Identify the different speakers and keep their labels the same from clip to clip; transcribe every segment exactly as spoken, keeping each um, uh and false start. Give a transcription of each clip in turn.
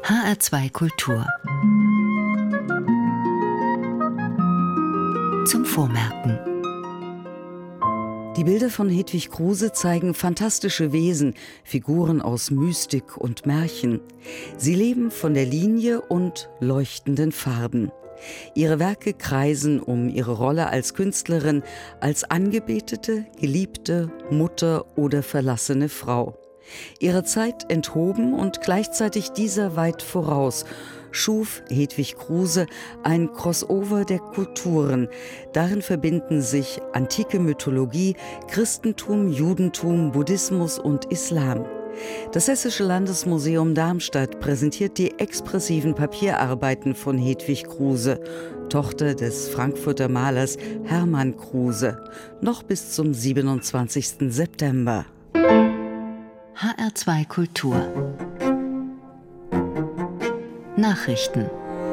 Speaker 1: H R zwei Kultur. Zum Vormerken. Die Bilder von Hedwig Kruse zeigen fantastische Wesen, Figuren aus Mystik und Märchen. Sie leben von der Linie und leuchtenden Farben. Ihre Werke kreisen um ihre Rolle als Künstlerin, als angebetete, geliebte, Mutter oder verlassene Frau. Ihrer Zeit enthoben und gleichzeitig dieser weit voraus, schuf Hedwig Kruse ein Crossover der Kulturen. Darin verbinden sich antike Mythologie, Christentum, Judentum, Buddhismus und Islam. Das Hessische Landesmuseum Darmstadt präsentiert die expressiven Papierarbeiten von Hedwig Kruse, Tochter des Frankfurter Malers Hermann Kruse, noch bis zum siebenundzwanzigsten September. H R zwei Kultur. Nachrichten.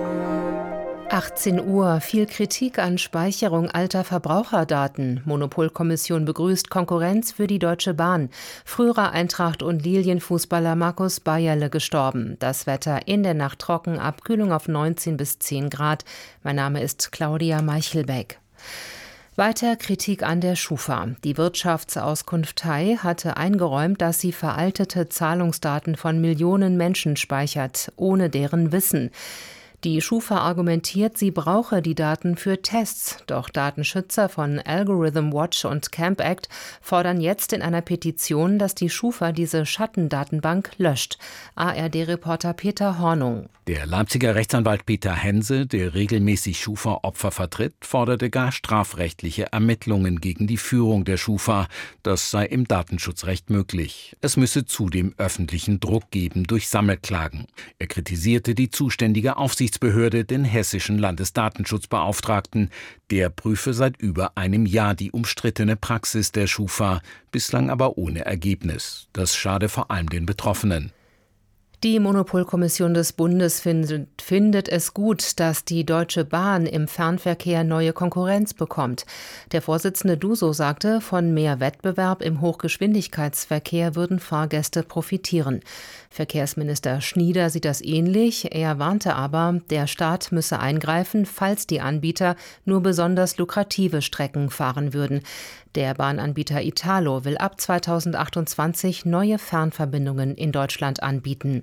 Speaker 2: achtzehn Uhr. Viel Kritik an Speicherung alter Verbraucherdaten. Monopolkommission begrüßt Konkurrenz für die Deutsche Bahn. Früherer Eintracht- und Lilienfußballer Markus Bayerle gestorben. Das Wetter in der Nacht trocken, Abkühlung auf neunzehn bis zehn Grad. Mein Name ist Claudia Meichelbeck. Weiter Kritik an der Schufa. Die Wirtschaftsauskunftei hatte eingeräumt, dass sie veraltete Zahlungsdaten von Millionen Menschen speichert, ohne deren Wissen. Die Schufa argumentiert, sie brauche die Daten für Tests. Doch Datenschützer von Algorithm Watch und Camp Act fordern jetzt in einer Petition, dass die Schufa diese Schattendatenbank löscht. A R D-Reporter Peter Hornung.
Speaker 3: Der Leipziger Rechtsanwalt Peter Hense, der regelmäßig Schufa-Opfer vertritt, forderte gar strafrechtliche Ermittlungen gegen die Führung der Schufa. Das sei im Datenschutzrecht möglich. Es müsse zudem öffentlichen Druck geben durch Sammelklagen. Er kritisierte die zuständige Aufsichtsbehörde, den hessischen Landesdatenschutzbeauftragten. Der prüfe seit über einem Jahr die umstrittene Praxis der Schufa, bislang aber ohne Ergebnis. Das schade vor allem den Betroffenen.
Speaker 2: Die Monopolkommission des Bundes findet, findet es gut, dass die Deutsche Bahn im Fernverkehr neue Konkurrenz bekommt. Der Vorsitzende Duso sagte, von mehr Wettbewerb im Hochgeschwindigkeitsverkehr würden Fahrgäste profitieren. Verkehrsminister Schnieder sieht das ähnlich. Er warnte aber, der Staat müsse eingreifen, falls die Anbieter nur besonders lukrative Strecken fahren würden. Der Bahnanbieter Italo will ab zweitausendachtundzwanzig neue Fernverbindungen in Deutschland anbieten.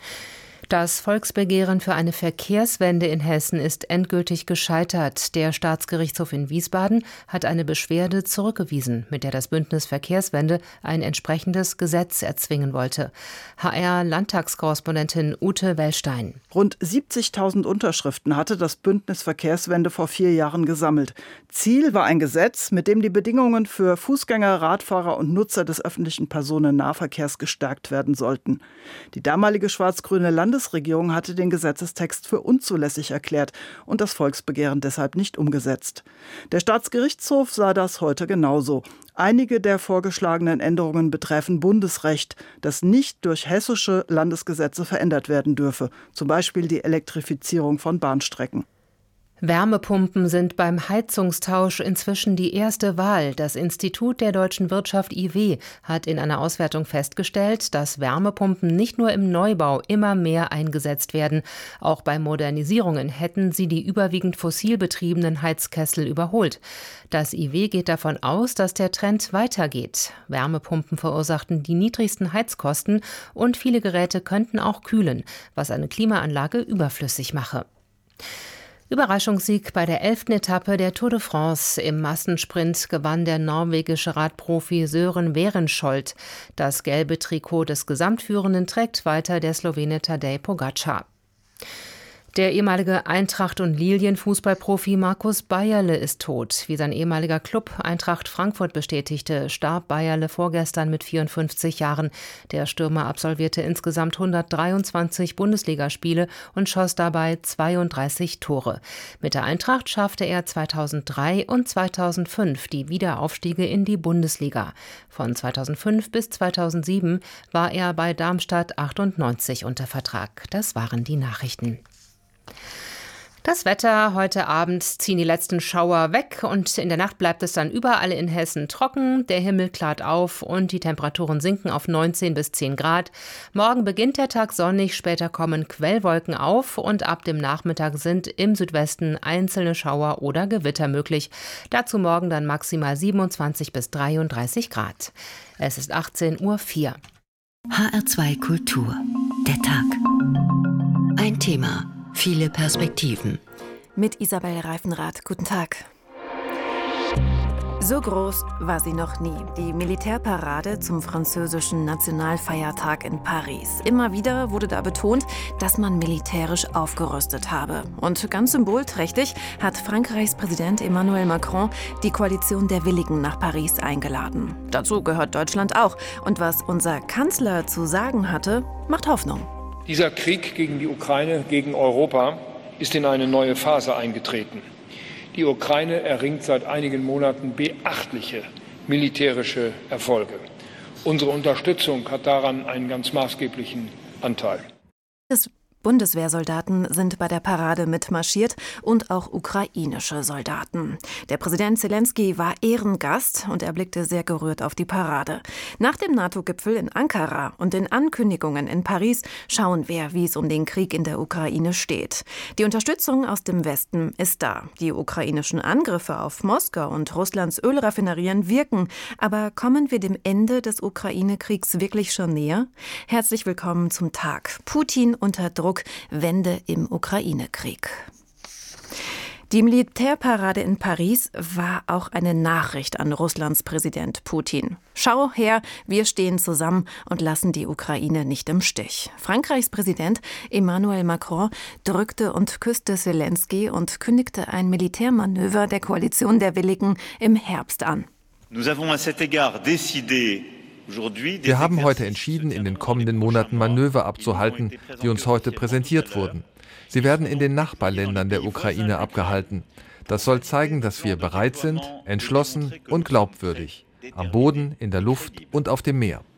Speaker 2: Das Volksbegehren für eine Verkehrswende in Hessen ist endgültig gescheitert. Der Staatsgerichtshof in Wiesbaden hat eine Beschwerde zurückgewiesen, mit der das Bündnis Verkehrswende ein entsprechendes Gesetz erzwingen wollte. H R-Landtagskorrespondentin Ute Wellstein.
Speaker 4: Rund siebzigtausend Unterschriften hatte das Bündnis Verkehrswende vor vier Jahren gesammelt. Ziel war ein Gesetz, mit dem die Bedingungen für Fußgänger, Radfahrer und Nutzer des öffentlichen Personennahverkehrs gestärkt werden sollten. Die damalige schwarz-grüne Landesregierung Bundesregierung hatte den Gesetzestext für unzulässig erklärt und das Volksbegehren deshalb nicht umgesetzt. Der Staatsgerichtshof sah das heute genauso. Einige der vorgeschlagenen Änderungen betreffen Bundesrecht, das nicht durch hessische Landesgesetze verändert werden dürfe, zum Beispiel die Elektrifizierung von Bahnstrecken.
Speaker 2: Wärmepumpen sind beim Heizungstausch inzwischen die erste Wahl. Das Institut der deutschen Wirtschaft I W hat in einer Auswertung festgestellt, dass Wärmepumpen nicht nur im Neubau immer mehr eingesetzt werden. Auch bei Modernisierungen hätten sie die überwiegend fossil betriebenen Heizkessel überholt. Das I W geht davon aus, dass der Trend weitergeht. Wärmepumpen verursachten die niedrigsten Heizkosten und viele Geräte könnten auch kühlen, was eine Klimaanlage überflüssig mache. Überraschungssieg bei der elften Etappe der Tour de France. Im Massensprint gewann der norwegische Radprofi Sören Werenskjold. Das gelbe Trikot des Gesamtführenden trägt weiter der Slowene Tadej Pogačar. Der ehemalige Eintracht- und Lilien-Fußballprofi Markus Bayerle ist tot. Wie sein ehemaliger Club Eintracht Frankfurt bestätigte, starb Bayerle vorgestern mit vierundfünfzig Jahren. Der Stürmer absolvierte insgesamt hundertdreiundzwanzig Bundesligaspiele und schoss dabei zweiunddreißig Tore. Mit der Eintracht schaffte er zweitausenddrei und zweitausendfünf die Wiederaufstiege in die Bundesliga. Von zweitausendfünf bis zweitausendsieben war er bei Darmstadt achtundneunzig unter Vertrag. Das waren die Nachrichten. Das Wetter: Heute Abend ziehen die letzten Schauer weg und in der Nacht bleibt es dann überall in Hessen trocken. Der Himmel klart auf und die Temperaturen sinken auf neunzehn bis zehn Grad. Morgen beginnt der Tag sonnig, später kommen Quellwolken auf und ab dem Nachmittag sind im Südwesten einzelne Schauer oder Gewitter möglich. Dazu morgen dann maximal siebenundzwanzig bis dreiunddreißig Grad. Es ist achtzehn Uhr vier.
Speaker 5: H R zwei Kultur. Der Tag. Ein Thema. Viele Perspektiven.
Speaker 6: Mit Isabel Reifenrath. Guten Tag. So groß war sie noch nie, die Militärparade zum französischen Nationalfeiertag in Paris. Immer wieder wurde da betont, dass man militärisch aufgerüstet habe. Und ganz symbolträchtig hat Frankreichs Präsident Emmanuel Macron die Koalition der Willigen nach Paris eingeladen. Dazu gehört Deutschland auch. Und was unser Kanzler zu sagen hatte, macht Hoffnung.
Speaker 7: Dieser Krieg gegen die Ukraine, gegen Europa, ist in eine neue Phase eingetreten. Die Ukraine erringt seit einigen Monaten beachtliche militärische Erfolge. Unsere Unterstützung hat daran einen ganz maßgeblichen Anteil.
Speaker 6: Das Bundeswehrsoldaten sind bei der Parade mitmarschiert und auch ukrainische Soldaten. Der Präsident Zelensky war Ehrengast und er blickte sehr gerührt auf die Parade. Nach dem NATO-Gipfel in Ankara und den Ankündigungen in Paris schauen wir, wie es um den Krieg in der Ukraine steht. Die Unterstützung aus dem Westen ist da. Die ukrainischen Angriffe auf Moskau und Russlands Ölraffinerien wirken. Aber kommen wir dem Ende des Ukraine-Kriegs wirklich schon näher? Herzlich willkommen zum Tag. Putin unter Druck. Wende im Ukraine-Krieg. Die Militärparade in Paris war auch eine Nachricht an Russlands Präsident Putin. Schau her, wir stehen zusammen und lassen die Ukraine nicht im Stich. Frankreichs Präsident Emmanuel Macron drückte und küsste Zelensky und kündigte ein Militärmanöver der Koalition der Willigen im Herbst an.
Speaker 8: Nous avons à cet égard décidé.
Speaker 9: Wir haben heute entschieden, in den kommenden Monaten Manöver abzuhalten, die uns heute präsentiert wurden. Sie werden in den Nachbarländern der Ukraine abgehalten. Das soll zeigen, dass wir bereit sind, entschlossen und glaubwürdig, am Boden, in der Luft und auf dem Meer.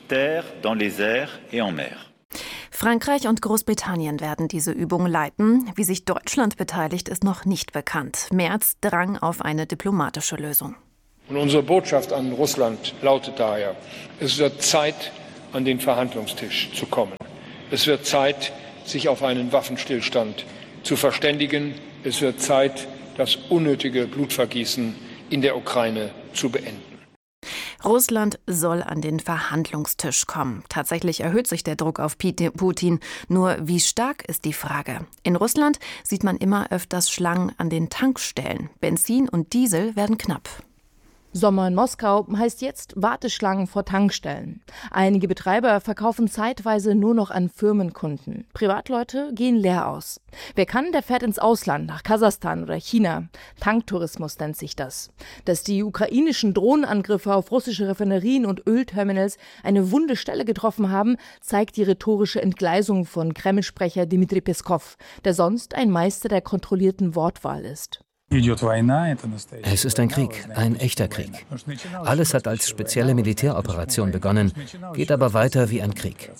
Speaker 6: Frankreich und Großbritannien werden diese Übung leiten. Wie sich Deutschland beteiligt, ist noch nicht bekannt. Merz drang auf eine diplomatische Lösung.
Speaker 7: Und unsere Botschaft an Russland lautet daher: Es wird Zeit, an den Verhandlungstisch zu kommen. Es wird Zeit, sich auf einen Waffenstillstand zu verständigen. Es wird Zeit, das unnötige Blutvergießen in der Ukraine zu beenden.
Speaker 6: Russland soll an den Verhandlungstisch kommen. Tatsächlich erhöht sich der Druck auf Putin. Nur wie stark ist die Frage? In Russland sieht man immer öfters Schlangen an den Tankstellen. Benzin und Diesel werden knapp.
Speaker 10: Sommer in Moskau heißt jetzt Warteschlangen vor Tankstellen. Einige Betreiber verkaufen zeitweise nur noch an Firmenkunden. Privatleute gehen leer aus. Wer kann, der fährt ins Ausland, nach Kasachstan oder China. Tanktourismus nennt sich das. Dass die ukrainischen Drohnenangriffe auf russische Raffinerien und Ölterminals eine wunde Stelle getroffen haben, zeigt die rhetorische Entgleisung von Kreml-Sprecher Dmitri Peskov, der sonst ein Meister der kontrollierten Wortwahl ist.
Speaker 11: Es ist ein Krieg, ein echter Krieg. Alles hat als spezielle Militäroperation begonnen, geht aber weiter wie ein Krieg.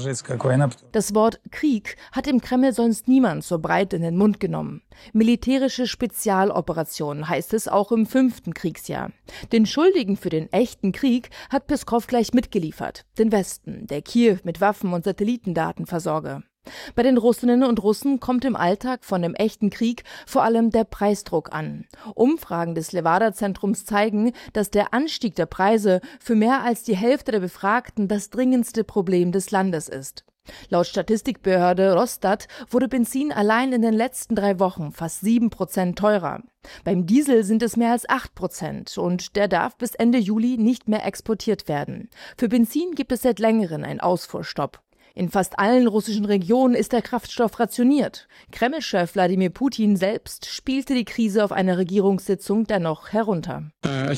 Speaker 10: Das Wort Krieg hat im Kreml sonst niemand so breit in den Mund genommen. Militärische Spezialoperation heißt es auch im fünften Kriegsjahr. Den Schuldigen für den echten Krieg hat Peskov gleich mitgeliefert: den Westen, der Kiew mit Waffen und Satellitendaten versorge. Bei den Russinnen und Russen kommt im Alltag von dem echten Krieg vor allem der Preisdruck an. Umfragen des Levada-Zentrums zeigen, dass der Anstieg der Preise für mehr als die Hälfte der Befragten das dringendste Problem des Landes ist. Laut Statistikbehörde Rosstat wurde Benzin allein in den letzten drei Wochen fast sieben Prozent teurer. Beim Diesel sind es mehr als acht Prozent und der darf bis Ende Juli nicht mehr exportiert werden. Für Benzin gibt es seit längerem einen Ausfuhrstopp. In fast allen russischen Regionen ist der Kraftstoff rationiert. Kreml-Chef Wladimir Putin selbst spielte die Krise auf einer Regierungssitzung dennoch herunter.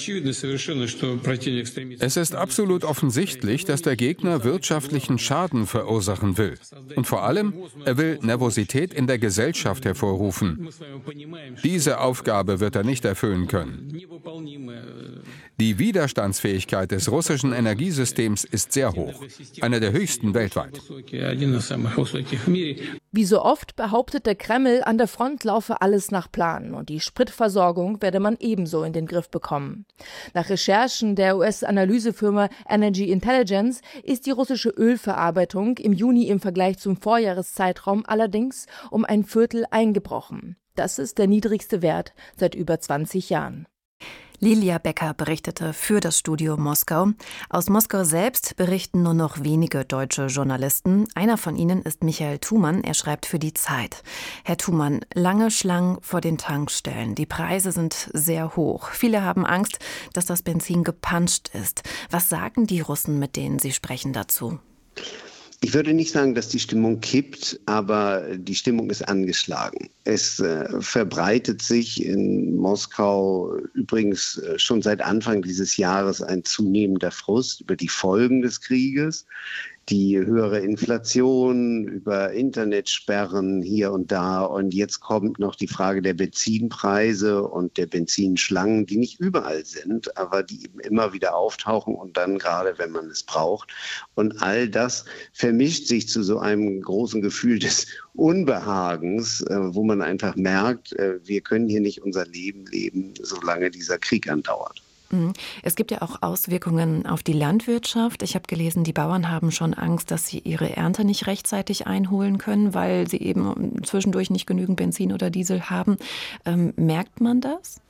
Speaker 12: Es ist absolut offensichtlich, dass der Gegner wirtschaftlichen Schaden verursachen will. Und vor allem, er will Nervosität in der Gesellschaft hervorrufen. Diese Aufgabe wird er nicht erfüllen können. Die Widerstandsfähigkeit des russischen Energiesystems ist sehr hoch, eine der höchsten weltweit.
Speaker 10: Wie so oft behauptet der Kreml, an der Front laufe alles nach Plan und die Spritversorgung werde man ebenso in den Griff bekommen. Nach Recherchen der U S-Analysefirma Energy Intelligence ist die russische Ölverarbeitung im Juni im Vergleich zum Vorjahreszeitraum allerdings um ein Viertel eingebrochen. Das ist der niedrigste Wert seit über zwanzig Jahren.
Speaker 6: Lilia Becker berichtete für das Studio Moskau. Aus Moskau selbst berichten nur noch wenige deutsche Journalisten. Einer von ihnen ist Michael Thumann. Er schreibt für die Zeit. Herr Thumann, lange Schlangen vor den Tankstellen. Die Preise sind sehr hoch. Viele haben Angst, dass das Benzin gepanscht ist. Was sagen die Russen, mit denen Sie sprechen, dazu?
Speaker 13: Ich würde nicht sagen, dass die Stimmung kippt, aber die Stimmung ist angeschlagen. Es äh, verbreitet sich in Moskau übrigens äh, schon seit Anfang dieses Jahres ein zunehmender Frust über die Folgen des Krieges. Die höhere Inflation, über Internetsperren hier und da. Und jetzt kommt noch die Frage der Benzinpreise und der Benzinschlangen, die nicht überall sind, aber die eben immer wieder auftauchen und dann gerade, wenn man es braucht. Und all das vermischt sich zu so einem großen Gefühl des Unbehagens, wo man einfach merkt, wir können hier nicht unser Leben leben, solange dieser Krieg andauert.
Speaker 6: Es gibt ja auch Auswirkungen auf die Landwirtschaft. Ich habe gelesen, die Bauern haben schon Angst, dass sie ihre Ernte nicht rechtzeitig einholen können, weil sie eben zwischendurch nicht genügend Benzin oder Diesel haben. Ähm, merkt man das?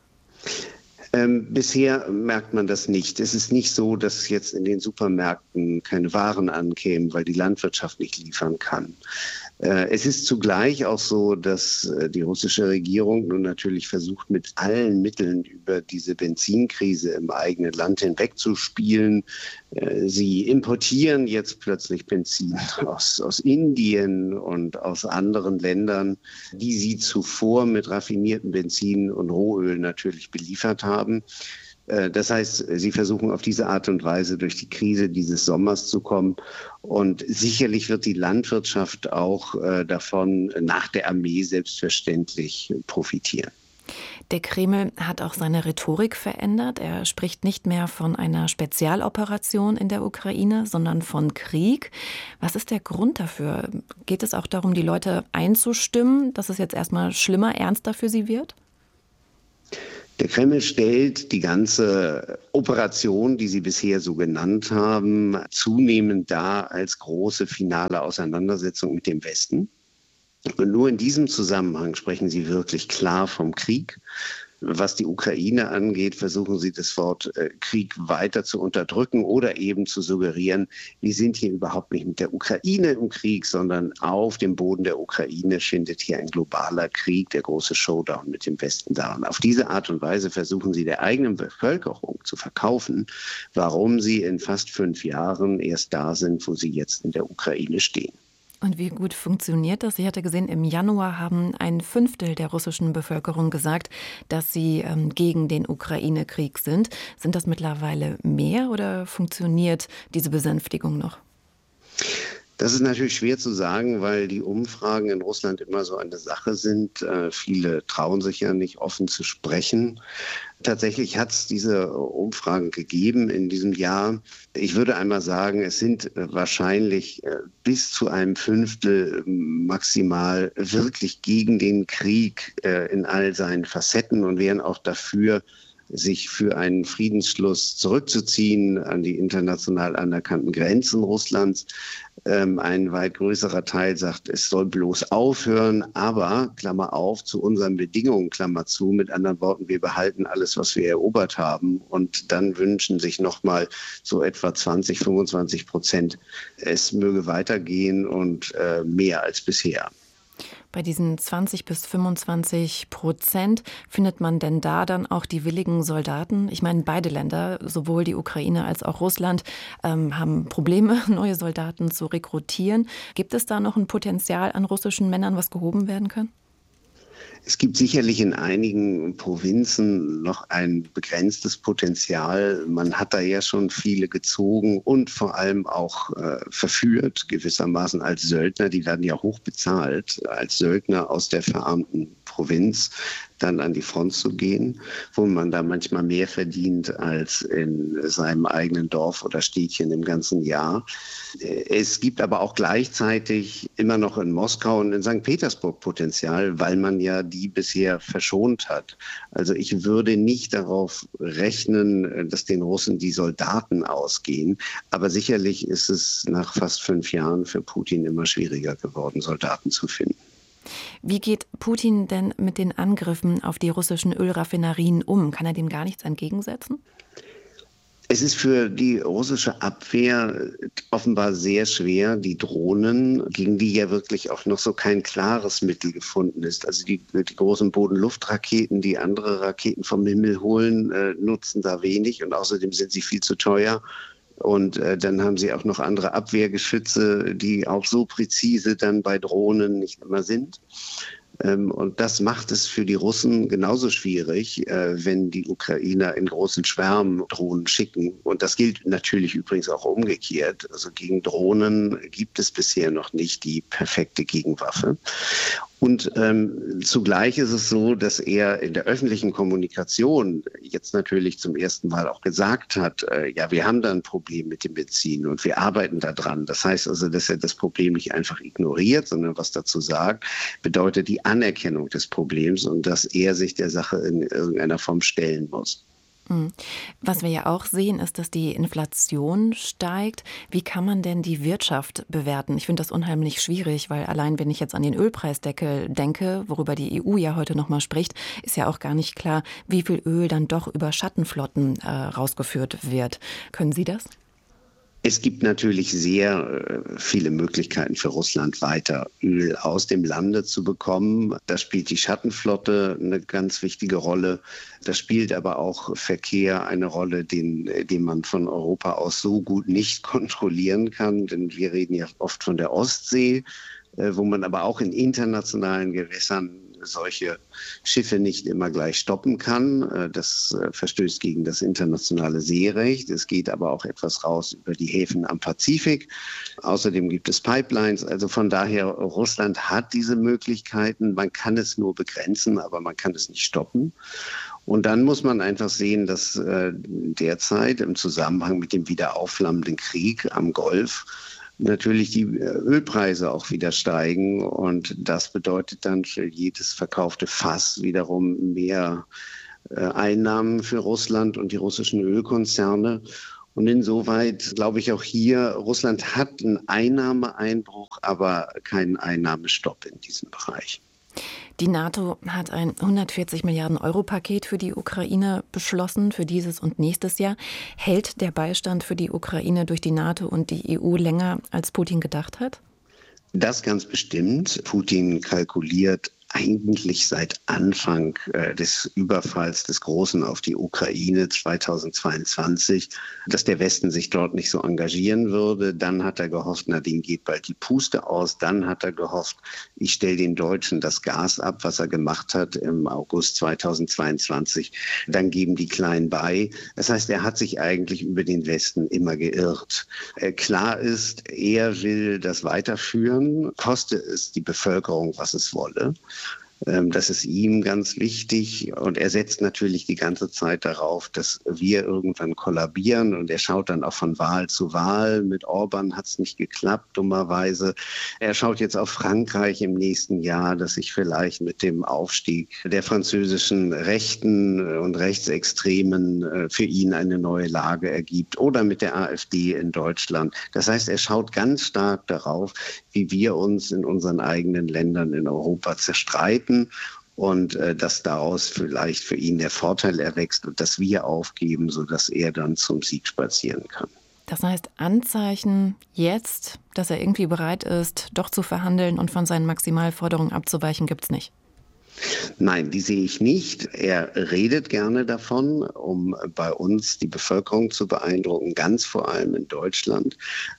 Speaker 13: Ähm, bisher merkt man das nicht. Es ist nicht so, dass jetzt in den Supermärkten keine Waren ankämen, weil die Landwirtschaft nicht liefern kann. Äh, es ist zugleich auch so, dass äh, die russische Regierung nun natürlich versucht, mit allen Mitteln über diese Benzinkrise im eigenen Land hinwegzuspielen. Äh, sie importieren jetzt plötzlich Benzin aus, aus Indien und aus anderen Ländern, die sie zuvor mit raffiniertem Benzin und Rohöl natürlich beliefert haben. Das heißt, sie versuchen auf diese Art und Weise durch die Krise dieses Sommers zu kommen. Und sicherlich wird die Landwirtschaft auch davon nach der Armee selbstverständlich profitieren.
Speaker 6: Der Kreml hat auch seine Rhetorik verändert. Er spricht nicht mehr von einer Spezialoperation in der Ukraine, sondern von Krieg. Was ist der Grund dafür? Geht es auch darum, die Leute einzustimmen, dass es jetzt erstmal schlimmer, ernster für sie wird?
Speaker 13: Der Kreml stellt die ganze Operation, die Sie bisher so genannt haben, zunehmend dar als große finale Auseinandersetzung mit dem Westen. Und nur in diesem Zusammenhang sprechen Sie wirklich klar vom Krieg. Was die Ukraine angeht, versuchen sie das Wort äh, Krieg weiter zu unterdrücken oder eben zu suggerieren, wir sind hier überhaupt nicht mit der Ukraine im Krieg, sondern auf dem Boden der Ukraine findet hier ein globaler Krieg, der große Showdown mit dem Westen da. Und auf diese Art und Weise versuchen sie der eigenen Bevölkerung zu verkaufen, warum sie in fast fünf Jahren erst da sind, wo sie jetzt in der Ukraine stehen.
Speaker 6: Und wie gut funktioniert das? Ich hatte gesehen, im Januar haben ein Fünftel der russischen Bevölkerung gesagt, dass sie ähm, gegen den Ukraine-Krieg sind. Sind das mittlerweile mehr oder funktioniert diese Besänftigung noch?
Speaker 13: Das ist natürlich schwer zu sagen, weil die Umfragen in Russland immer so eine Sache sind. Äh, viele trauen sich ja nicht offen zu sprechen. Tatsächlich hat es diese Umfragen gegeben in diesem Jahr. Ich würde einmal sagen, es sind wahrscheinlich bis zu einem Fünftel maximal wirklich gegen den Krieg in all seinen Facetten und wären auch dafür, sich für einen Friedensschluss zurückzuziehen an die international anerkannten Grenzen Russlands. Ähm, ein weit größerer Teil sagt, es soll bloß aufhören, aber, Klammer auf, zu unseren Bedingungen, Klammer zu, mit anderen Worten, wir behalten alles, was wir erobert haben und dann wünschen sich nochmal so etwa zwanzig, fünfundzwanzig Prozent, es möge weitergehen und äh, mehr als bisher.
Speaker 6: Bei diesen zwanzig bis fünfundzwanzig Prozent findet man denn da dann auch die willigen Soldaten? Ich meine, beide Länder, sowohl die Ukraine als auch Russland, ähm, haben Probleme, neue Soldaten zu rekrutieren. Gibt es da noch ein Potenzial an russischen Männern, was gehoben werden kann?
Speaker 13: Es gibt sicherlich in einigen Provinzen noch ein begrenztes Potenzial. Man hat da ja schon viele gezogen und vor allem auch äh, verführt, gewissermaßen als Söldner. Die werden ja hoch bezahlt als Söldner aus der verarmten Provinz. dann an die Front zu gehen, wo man da manchmal mehr verdient als in seinem eigenen Dorf oder Städtchen im ganzen Jahr. Es gibt aber auch gleichzeitig immer noch in Moskau und in Sankt Petersburg Potenzial, weil man ja die bisher verschont hat. Also ich würde nicht darauf rechnen, dass den Russen die Soldaten ausgehen. Aber sicherlich ist es nach fast fünf Jahren für Putin immer schwieriger geworden, Soldaten zu finden.
Speaker 6: Wie geht Putin denn mit den Angriffen auf die russischen Ölraffinerien um? Kann er dem gar nichts entgegensetzen?
Speaker 13: Es ist für die russische Abwehr offenbar sehr schwer, die Drohnen, gegen die ja wirklich auch noch so kein klares Mittel gefunden ist. Also die, die großen Boden-Luft-Raketen, die andere Raketen vom Himmel holen, äh, nutzen da wenig und außerdem sind sie viel zu teuer. Und äh, dann haben sie auch noch andere Abwehrgeschütze, die auch so präzise dann bei Drohnen nicht immer sind. Ähm, und das macht es für die Russen genauso schwierig, äh, wenn die Ukrainer in großen Schwärmen Drohnen schicken. Und das gilt natürlich übrigens auch umgekehrt. Also gegen Drohnen gibt es bisher noch nicht die perfekte Gegenwaffe. Und ähm, zugleich ist es so, dass er in der öffentlichen Kommunikation jetzt natürlich zum ersten Mal auch gesagt hat, äh, ja, wir haben da ein Problem mit dem Benzin und wir arbeiten da dran. Das heißt also, dass er das Problem nicht einfach ignoriert, sondern was dazu sagt, bedeutet die Anerkennung des Problems und dass er sich der Sache in irgendeiner Form stellen muss.
Speaker 6: Was wir ja auch sehen, ist, dass die Inflation steigt. Wie kann man denn die Wirtschaft bewerten? Ich finde das unheimlich schwierig, weil allein wenn ich jetzt an den Ölpreisdeckel denke, worüber die E U ja heute nochmal spricht, ist ja auch gar nicht klar, wie viel Öl dann doch über Schattenflotten äh, rausgeführt wird. Können Sie das?
Speaker 13: Es gibt natürlich sehr viele Möglichkeiten für Russland, weiter Öl aus dem Lande zu bekommen. Da spielt die Schattenflotte eine ganz wichtige Rolle. Da spielt aber auch Verkehr eine Rolle, den, den man von Europa aus so gut nicht kontrollieren kann. Denn wir reden ja oft von der Ostsee, wo man aber auch in internationalen Gewässern solche Schiffe nicht immer gleich stoppen kann. Das verstößt gegen das internationale Seerecht. Es geht aber auch etwas raus über die Häfen am Pazifik. Außerdem gibt es Pipelines. Also von daher, Russland hat diese Möglichkeiten. Man kann es nur begrenzen, aber man kann es nicht stoppen. Und dann muss man einfach sehen, dass äh, derzeit im Zusammenhang mit dem wieder aufflammenden Krieg am Golf natürlich die Ölpreise auch wieder steigen und das bedeutet dann für jedes verkaufte Fass wiederum mehr äh, Einnahmen für Russland und die russischen Ölkonzerne. Und insoweit glaube ich auch hier, Russland hat einen Einnahmeeinbruch, aber keinen Einnahmestopp in diesem Bereich.
Speaker 6: Die NATO hat ein hundertvierzig Milliarden Euro Paket für die Ukraine beschlossen, für dieses und nächstes Jahr. Hält der Beistand für die Ukraine durch die NATO und die E U länger, als Putin gedacht hat?
Speaker 13: Das ganz bestimmt. Putin kalkuliert eigentlich seit Anfang äh, des Überfalls des Großen auf die Ukraine zweitausendzweiundzwanzig, dass der Westen sich dort nicht so engagieren würde. Dann hat er gehofft, na, denen geht bald die Puste aus. Dann hat er gehofft, ich stelle den Deutschen das Gas ab, was er gemacht hat im August zweitausendzweiundzwanzig. Dann geben die Kleinen bei. Das heißt, er hat sich eigentlich über den Westen immer geirrt. Äh, klar ist, er will das weiterführen, koste es die Bevölkerung, was es wolle. Das ist ihm ganz wichtig und er setzt natürlich die ganze Zeit darauf, dass wir irgendwann kollabieren und er schaut dann auch von Wahl zu Wahl. Mit Orban hat es nicht geklappt, dummerweise. Er schaut jetzt auf Frankreich im nächsten Jahr, dass sich vielleicht mit dem Aufstieg der französischen Rechten und Rechtsextremen für ihn eine neue Lage ergibt oder mit der AfD in Deutschland. Das heißt, er schaut ganz stark darauf, wie wir uns in unseren eigenen Ländern in Europa zerstreiten. Und äh, dass daraus vielleicht für ihn der Vorteil erwächst und dass wir aufgeben, sodass er dann zum Sieg spazieren kann.
Speaker 6: Das heißt, Anzeichen jetzt, dass er irgendwie bereit ist, doch zu verhandeln und von seinen Maximalforderungen abzuweichen, gibt es nicht?
Speaker 13: Nein, die sehe ich nicht. Er redet gerne davon, um bei uns die Bevölkerung zu beeindrucken, ganz vor allem in Deutschland.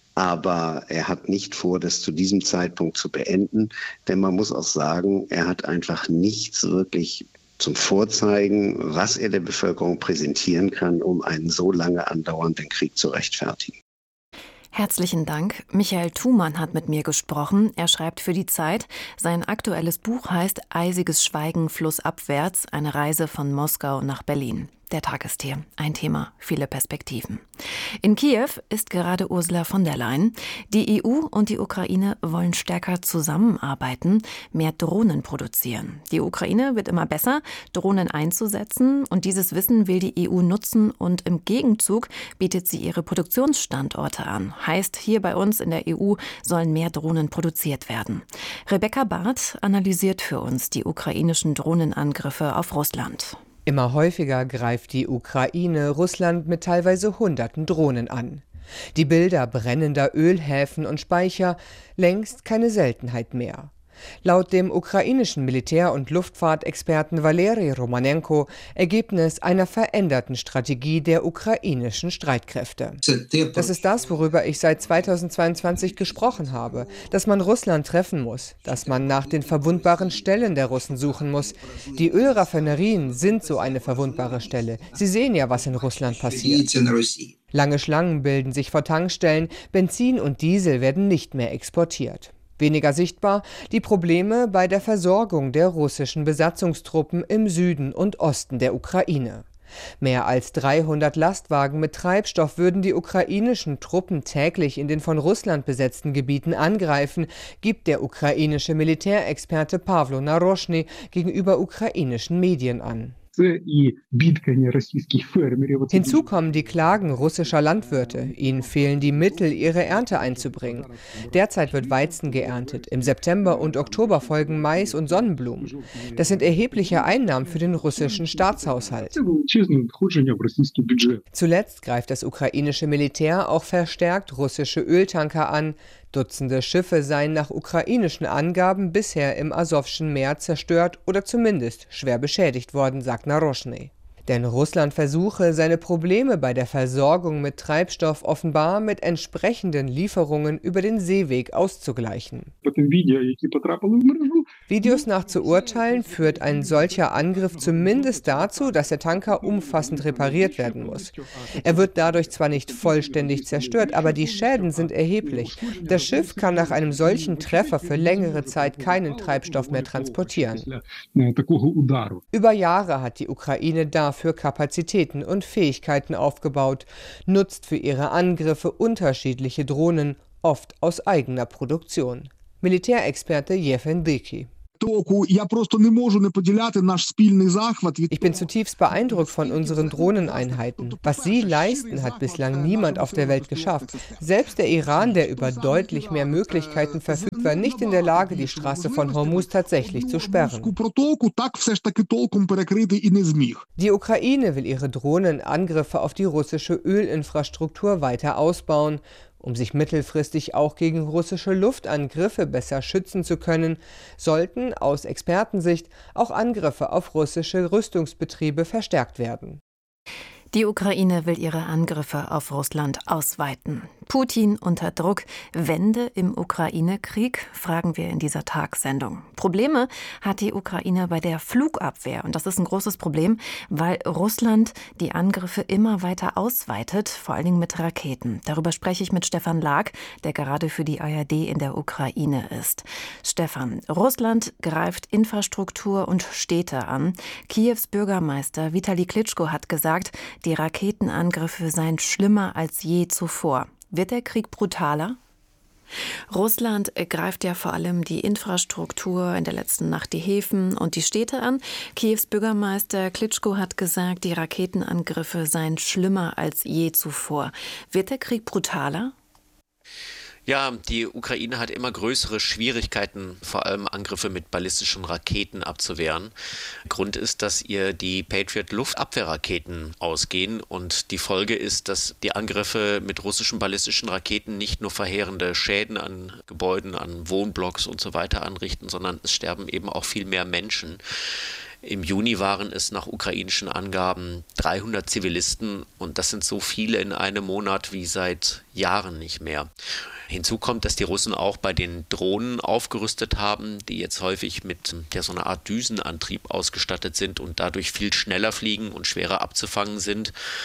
Speaker 13: Aber er hat nicht vor, das zu diesem Zeitpunkt zu beenden. Denn man muss auch sagen, er hat einfach nichts wirklich zum Vorzeigen, was er der Bevölkerung präsentieren kann, um einen so lange andauernden Krieg zu rechtfertigen.
Speaker 6: Herzlichen Dank. Michael Thumann hat mit mir gesprochen. Er schreibt für die Zeit. Sein aktuelles Buch heißt Eisiges Schweigen flussabwärts, eine Reise von Moskau nach Berlin. Der Tag ist hier. Ein Thema, viele Perspektiven. In Kiew ist gerade Ursula von der Leyen. Die E U und die Ukraine wollen stärker zusammenarbeiten, mehr Drohnen produzieren. Die Ukraine wird immer besser, Drohnen einzusetzen. Und dieses Wissen will die E U nutzen. Und im Gegenzug bietet sie ihre Produktionsstandorte an. Heißt, hier bei uns in der E U sollen mehr Drohnen produziert werden. Rebecca Barth analysiert für uns die ukrainischen Drohnenangriffe auf Russland.
Speaker 14: Immer häufiger greift die Ukraine Russland mit teilweise hunderten Drohnen an. Die Bilder brennender Ölhäfen und Speicher, längst keine Seltenheit mehr. Laut dem ukrainischen Militär- und Luftfahrtexperten Valeri Romanenko Ergebnis einer veränderten Strategie der ukrainischen Streitkräfte. Das ist das, worüber ich seit zweitausendzweiundzwanzig gesprochen habe, dass man Russland treffen muss, dass man nach den verwundbaren Stellen der Russen suchen muss. Die Ölraffinerien sind so eine verwundbare Stelle. Sie sehen ja, was in Russland passiert. Lange Schlangen bilden sich vor Tankstellen, Benzin und Diesel werden nicht mehr exportiert. Weniger sichtbar die Probleme bei der Versorgung der russischen Besatzungstruppen im Süden und Osten der Ukraine. Mehr als dreihundert Lastwagen mit Treibstoff würden die ukrainischen Truppen täglich in den von Russland besetzten Gebieten angreifen, gibt der ukrainische Militärexperte Pawlo Naroshny gegenüber ukrainischen Medien an. Hinzu kommen die Klagen russischer Landwirte. Ihnen fehlen die Mittel, ihre Ernte einzubringen. Derzeit wird Weizen geerntet. Im September und Oktober folgen Mais und Sonnenblumen. Das sind erhebliche Einnahmen für den russischen Staatshaushalt. Zuletzt greift das ukrainische Militär auch verstärkt russische Öltanker an. Dutzende Schiffe seien nach ukrainischen Angaben bisher im Asowschen Meer zerstört oder zumindest schwer beschädigt worden, sagt Naroshny. Denn Russland versuche, seine Probleme bei der Versorgung mit Treibstoff offenbar mit entsprechenden Lieferungen über den Seeweg auszugleichen. Videos nach zu urteilen, führt ein solcher Angriff zumindest dazu, dass der Tanker umfassend repariert werden muss. Er wird dadurch zwar nicht vollständig zerstört, aber die Schäden sind erheblich. Das Schiff kann nach einem solchen Treffer für längere Zeit keinen Treibstoff mehr transportieren. Über Jahre hat die Ukraine dafür Kapazitäten und Fähigkeiten aufgebaut, nutzt für ihre Angriffe unterschiedliche Drohnen, oft aus eigener Produktion. Militärexperte Jewgen Dyki. Ich bin zutiefst beeindruckt von unseren Drohneneinheiten. Was sie leisten, hat bislang niemand auf der Welt geschafft. Selbst der Iran, der über deutlich mehr Möglichkeiten verfügt, war nicht in der Lage, die Straße von Hormuz tatsächlich zu sperren. Die Ukraine will ihre Drohnenangriffe auf die russische Ölinfrastruktur weiter ausbauen. Um sich mittelfristig auch gegen russische Luftangriffe besser schützen zu können, sollten aus Expertensicht auch Angriffe auf russische Rüstungsbetriebe verstärkt werden.
Speaker 6: Die Ukraine will ihre Angriffe auf Russland ausweiten. Putin unter Druck, Wende im Ukraine-Krieg, fragen wir in dieser Tagssendung. Probleme hat die Ukraine bei der Flugabwehr. Und das ist ein großes Problem, weil Russland die Angriffe immer weiter ausweitet, vor allen Dingen mit Raketen. Darüber spreche ich mit Stefan Lag, der gerade für die A R D in der Ukraine ist. Stefan, Russland greift Infrastruktur und Städte an. Kiews Bürgermeister Vitali Klitschko hat gesagt, die Raketenangriffe seien schlimmer als je zuvor. Wird der Krieg brutaler? Russland greift ja vor allem die Infrastruktur, in der letzten Nacht die Häfen und die Städte an. Kiews Bürgermeister Klitschko hat gesagt, die Raketenangriffe seien schlimmer als je zuvor. Wird der Krieg brutaler?
Speaker 15: Ja, die Ukraine hat immer größere Schwierigkeiten, vor allem Angriffe mit ballistischen Raketen abzuwehren. Grund ist, dass ihr die Patriot-Luftabwehrraketen ausgehen und die Folge ist, dass die Angriffe mit russischen ballistischen Raketen nicht nur verheerende Schäden an Gebäuden, an Wohnblocks und so weiter anrichten, sondern es sterben eben auch viel mehr Menschen. Im Juni waren es nach ukrainischen Angaben dreihundert Zivilisten und das sind so viele in einem Monat wie seit Jahren nicht mehr. Hinzu kommt, dass die Russen auch bei den Drohnen aufgerüstet haben, die jetzt häufig mit ja, so einer Art Düsenantrieb ausgestattet sind und dadurch viel schneller fliegen und schwerer abzufangen sind.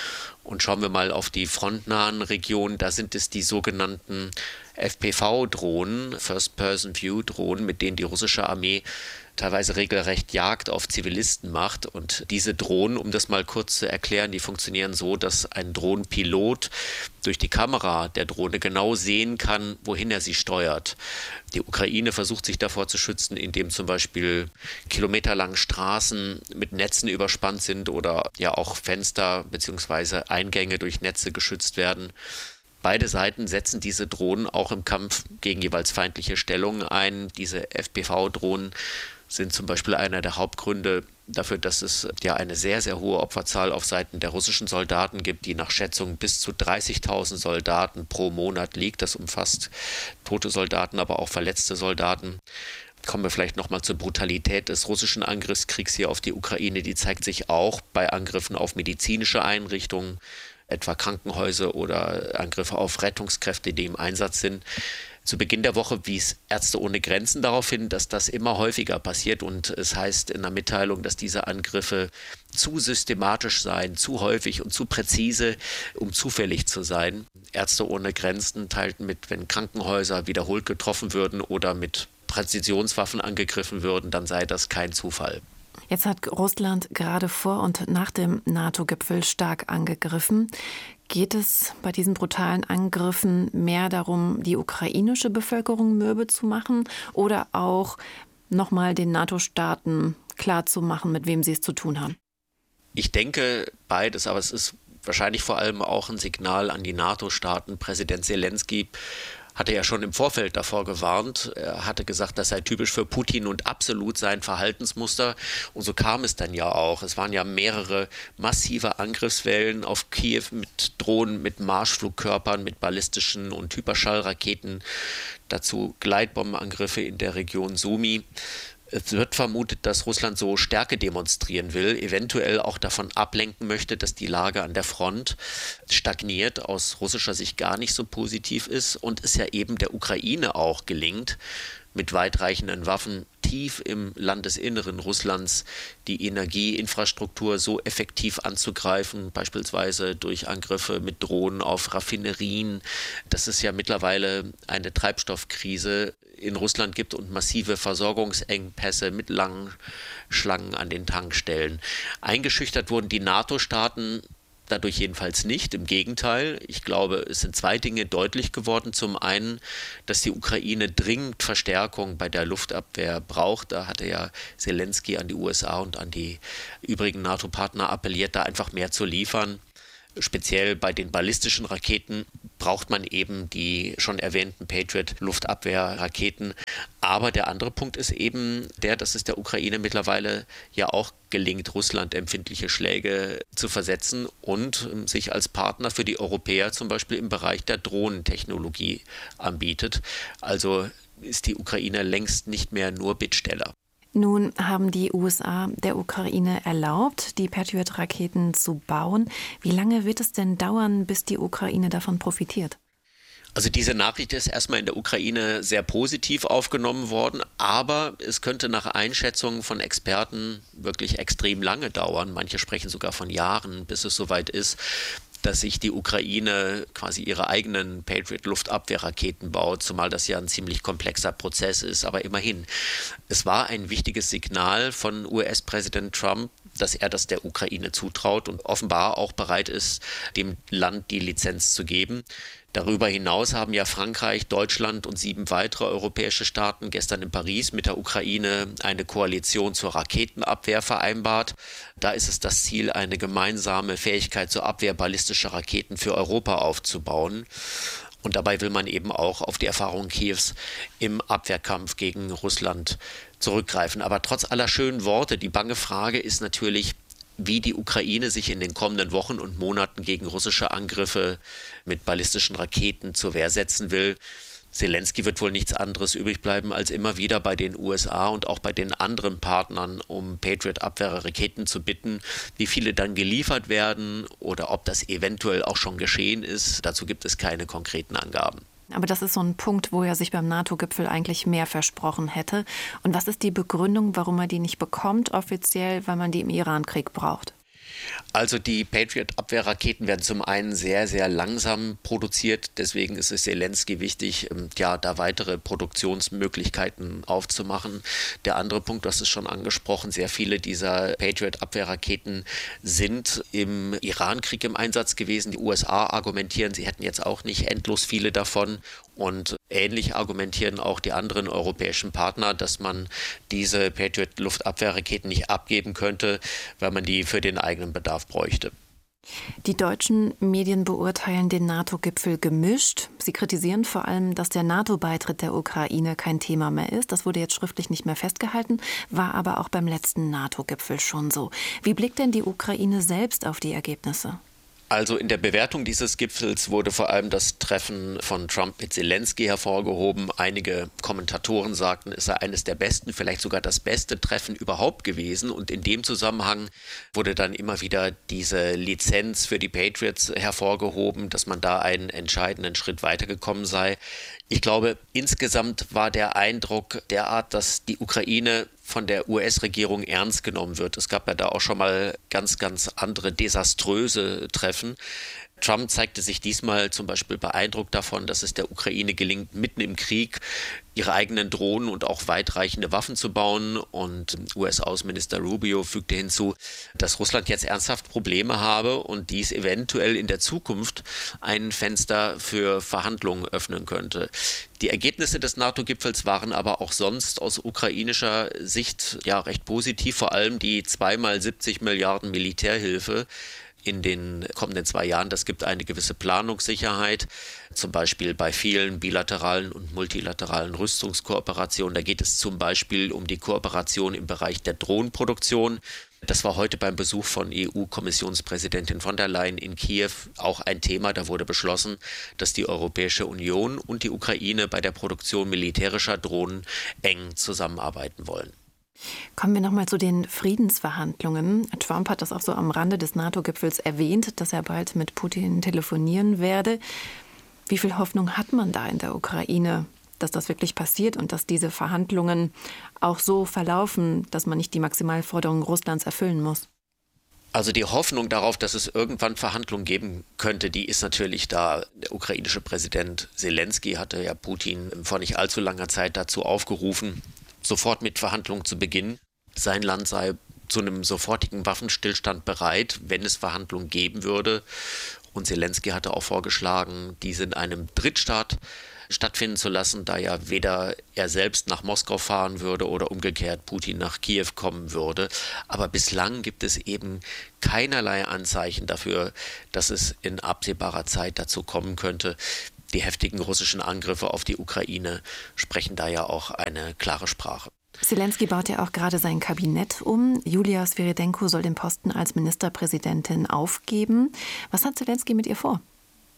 Speaker 15: Und schauen wir mal auf die frontnahen Regionen, da sind es die sogenannten F P V-Drohnen, First-Person-View-Drohnen, mit denen die russische Armee teilweise regelrecht Jagd auf Zivilisten macht. Und diese Drohnen, um das mal kurz zu erklären, die funktionieren so, dass ein Drohnenpilot durch die Kamera der Drohne genau sehen kann, wohin er sie steuert. Die Ukraine versucht sich davor zu schützen, indem zum Beispiel kilometerlange Straßen mit Netzen überspannt sind oder ja auch Fenster bzw. Eingänge durch Netze geschützt werden. Beide Seiten setzen diese Drohnen auch im Kampf gegen jeweils feindliche Stellungen ein. Diese F P V-Drohnen sind zum Beispiel einer der Hauptgründe dafür, dass es ja eine sehr, sehr hohe Opferzahl auf Seiten der russischen Soldaten gibt, die nach Schätzungen bis zu dreißigtausend Soldaten pro Monat liegt. Das umfasst tote Soldaten, aber auch verletzte Soldaten. Kommen wir vielleicht nochmal zur Brutalität des russischen Angriffskriegs hier auf die Ukraine. Die zeigt sich auch bei Angriffen auf medizinische Einrichtungen, etwa Krankenhäuser oder Angriffe auf Rettungskräfte, die im Einsatz sind. Zu Beginn der Woche wies Ärzte ohne Grenzen darauf hin, dass das immer häufiger passiert, und es heißt in der Mitteilung, dass diese Angriffe zu systematisch seien, zu häufig und zu präzise, um zufällig zu sein. Ärzte ohne Grenzen teilten mit, wenn Krankenhäuser wiederholt getroffen würden oder mit Präzisionswaffen angegriffen würden, dann sei das kein Zufall.
Speaker 6: Jetzt hat Russland gerade vor und nach dem NATO-Gipfel stark angegriffen. Geht es bei diesen brutalen Angriffen mehr darum, die ukrainische Bevölkerung mürbe zu machen oder auch nochmal den NATO-Staaten klarzumachen, mit wem sie es zu tun haben?
Speaker 15: Ich denke beides, aber es ist wahrscheinlich vor allem auch ein Signal an die NATO-Staaten. Präsident Zelensky hatte ja schon im Vorfeld davor gewarnt. Er hatte gesagt, das sei typisch für Putin und absolut sein Verhaltensmuster. Und so kam es dann ja auch. Es waren ja mehrere massive Angriffswellen auf Kiew mit Drohnen, mit Marschflugkörpern, mit ballistischen und Hyperschallraketen. Dazu Gleitbombenangriffe in der Region Sumy. Es wird vermutet, dass Russland so Stärke demonstrieren will, eventuell auch davon ablenken möchte, dass die Lage an der Front stagniert, aus russischer Sicht gar nicht so positiv ist und es ja eben der Ukraine auch gelingt, mit weitreichenden Waffen tief im Landesinneren Russlands die Energieinfrastruktur so effektiv anzugreifen, beispielsweise durch Angriffe mit Drohnen auf Raffinerien, dass es ja mittlerweile eine Treibstoffkrise in Russland gibt und massive Versorgungsengpässe mit langen Schlangen an den Tankstellen. Eingeschüchtert wurden die NATO-Staaten dadurch jedenfalls nicht. Im Gegenteil, ich glaube, es sind zwei Dinge deutlich geworden. Zum einen, dass die Ukraine dringend Verstärkung bei der Luftabwehr braucht. Da hatte ja Zelensky an die U S A und an die übrigen NATO-Partner appelliert, da einfach mehr zu liefern. Speziell bei den ballistischen Raketen braucht man eben die schon erwähnten Patriot-Luftabwehrraketen. Aber der andere Punkt ist eben der, dass es der Ukraine mittlerweile ja auch gelingt, Russland empfindliche Schläge zu versetzen und sich als Partner für die Europäer zum Beispiel im Bereich der Drohnentechnologie anbietet. Also ist die Ukraine längst nicht mehr nur Bittsteller.
Speaker 6: Nun haben die U S A der Ukraine erlaubt, die Patriot-Raketen zu bauen. Wie lange wird es denn dauern, bis die Ukraine davon profitiert?
Speaker 15: Also diese Nachricht ist erstmal in der Ukraine sehr positiv aufgenommen worden, aber es könnte nach Einschätzungen von Experten wirklich extrem lange dauern. Manche sprechen sogar von Jahren, bis es soweit ist, dass sich die Ukraine quasi ihre eigenen Patriot-Luftabwehrraketen baut, zumal das ja ein ziemlich komplexer Prozess ist. Aber immerhin, es war ein wichtiges Signal von U S-Präsident Trump, dass er das der Ukraine zutraut und offenbar auch bereit ist, dem Land die Lizenz zu geben. Darüber hinaus haben ja Frankreich, Deutschland und sieben weitere europäische Staaten gestern in Paris mit der Ukraine eine Koalition zur Raketenabwehr vereinbart. Da ist es das Ziel, eine gemeinsame Fähigkeit zur Abwehr ballistischer Raketen für Europa aufzubauen. Und dabei will man eben auch auf die Erfahrungen Kiews im Abwehrkampf gegen Russland zurückgreifen. Aber trotz aller schönen Worte, die bange Frage ist natürlich, wie die Ukraine sich in den kommenden Wochen und Monaten gegen russische Angriffe mit ballistischen Raketen zur Wehr setzen will. Zelensky wird wohl nichts anderes übrig bleiben, als immer wieder bei den U S A und auch bei den anderen Partnern um Patriot-Abwehrraketen zu bitten. Wie viele dann geliefert werden oder ob das eventuell auch schon geschehen ist, dazu gibt es keine konkreten Angaben.
Speaker 6: Aber das ist so ein Punkt, wo er sich beim NATO-Gipfel eigentlich mehr versprochen hätte. Und was ist die Begründung, warum er die nicht bekommt offiziell, weil man die im Iran-Krieg braucht?
Speaker 15: Also die Patriot-Abwehrraketen werden zum einen sehr, sehr langsam produziert. Deswegen ist es Zelensky wichtig, ja, da weitere Produktionsmöglichkeiten aufzumachen. Der andere Punkt, das ist schon angesprochen, sehr viele dieser Patriot-Abwehrraketen sind im Iran-Krieg im Einsatz gewesen. Die U S A argumentieren, sie hätten jetzt auch nicht endlos viele davon. Und ähnlich argumentieren auch die anderen europäischen Partner, dass man diese Patriot-Luftabwehrraketen nicht abgeben könnte, weil man die für den eigenen Bedarf bräuchte.
Speaker 6: Die deutschen Medien beurteilen den NATO-Gipfel gemischt. Sie kritisieren vor allem, dass der NATO-Beitritt der Ukraine kein Thema mehr ist. Das wurde jetzt schriftlich nicht mehr festgehalten, war aber auch beim letzten NATO-Gipfel schon so. Wie blickt denn die Ukraine selbst auf die Ergebnisse?
Speaker 15: Also in der Bewertung dieses Gipfels wurde vor allem das Treffen von Trump mit Zelensky hervorgehoben. Einige Kommentatoren sagten, es sei eines der besten, vielleicht sogar das beste Treffen überhaupt gewesen. Und in dem Zusammenhang wurde dann immer wieder diese Lizenz für die Patriots hervorgehoben, dass man da einen entscheidenden Schritt weitergekommen sei. Ich glaube, insgesamt war der Eindruck derart, dass die Ukraine von der U S-Regierung ernst genommen wird. Es gab ja da auch schon mal ganz, ganz andere desaströse Treffen. Trump zeigte sich diesmal zum Beispiel beeindruckt davon, dass es der Ukraine gelingt, mitten im Krieg ihre eigenen Drohnen und auch weitreichende Waffen zu bauen. Und U S-Außenminister Rubio fügte hinzu, dass Russland jetzt ernsthaft Probleme habe und dies eventuell in der Zukunft ein Fenster für Verhandlungen öffnen könnte. Die Ergebnisse des NATO-Gipfels waren aber auch sonst aus ukrainischer Sicht ja recht positiv, vor allem die zweimal siebzig Milliarden Militärhilfe in den kommenden zwei Jahren. Das gibt eine gewisse Planungssicherheit, zum Beispiel bei vielen bilateralen und multilateralen Rüstungskooperationen. Da geht es zum Beispiel um die Kooperation im Bereich der Drohnenproduktion. Das war heute beim Besuch von E U-Kommissionspräsidentin von der Leyen in Kiew auch ein Thema. Da wurde beschlossen, dass die Europäische Union und die Ukraine bei der Produktion militärischer Drohnen eng zusammenarbeiten wollen.
Speaker 6: Kommen wir nochmal zu den Friedensverhandlungen. Trump hat das auch so am Rande des NATO-Gipfels erwähnt, dass er bald mit Putin telefonieren werde. Wie viel Hoffnung hat man da in der Ukraine, dass das wirklich passiert und dass diese Verhandlungen auch so verlaufen, dass man nicht die Maximalforderungen Russlands erfüllen muss?
Speaker 15: Also die Hoffnung darauf, dass es irgendwann Verhandlungen geben könnte, die ist natürlich da. Der ukrainische Präsident Zelensky hatte ja Putin vor nicht allzu langer Zeit dazu aufgerufen, sofort mit Verhandlungen zu beginnen. Sein Land sei zu einem sofortigen Waffenstillstand bereit, wenn es Verhandlungen geben würde. Und Zelensky hatte auch vorgeschlagen, diese in einem Drittstaat stattfinden zu lassen, da ja weder er selbst nach Moskau fahren würde oder umgekehrt Putin nach Kiew kommen würde. Aber bislang gibt es eben keinerlei Anzeichen dafür, dass es in absehbarer Zeit dazu kommen könnte. Die heftigen russischen Angriffe auf die Ukraine sprechen da ja auch eine klare Sprache.
Speaker 6: Zelensky baut ja auch gerade sein Kabinett um. Julia Sviridenko soll den Posten als Ministerpräsidentin aufgeben. Was hat Zelensky mit ihr vor?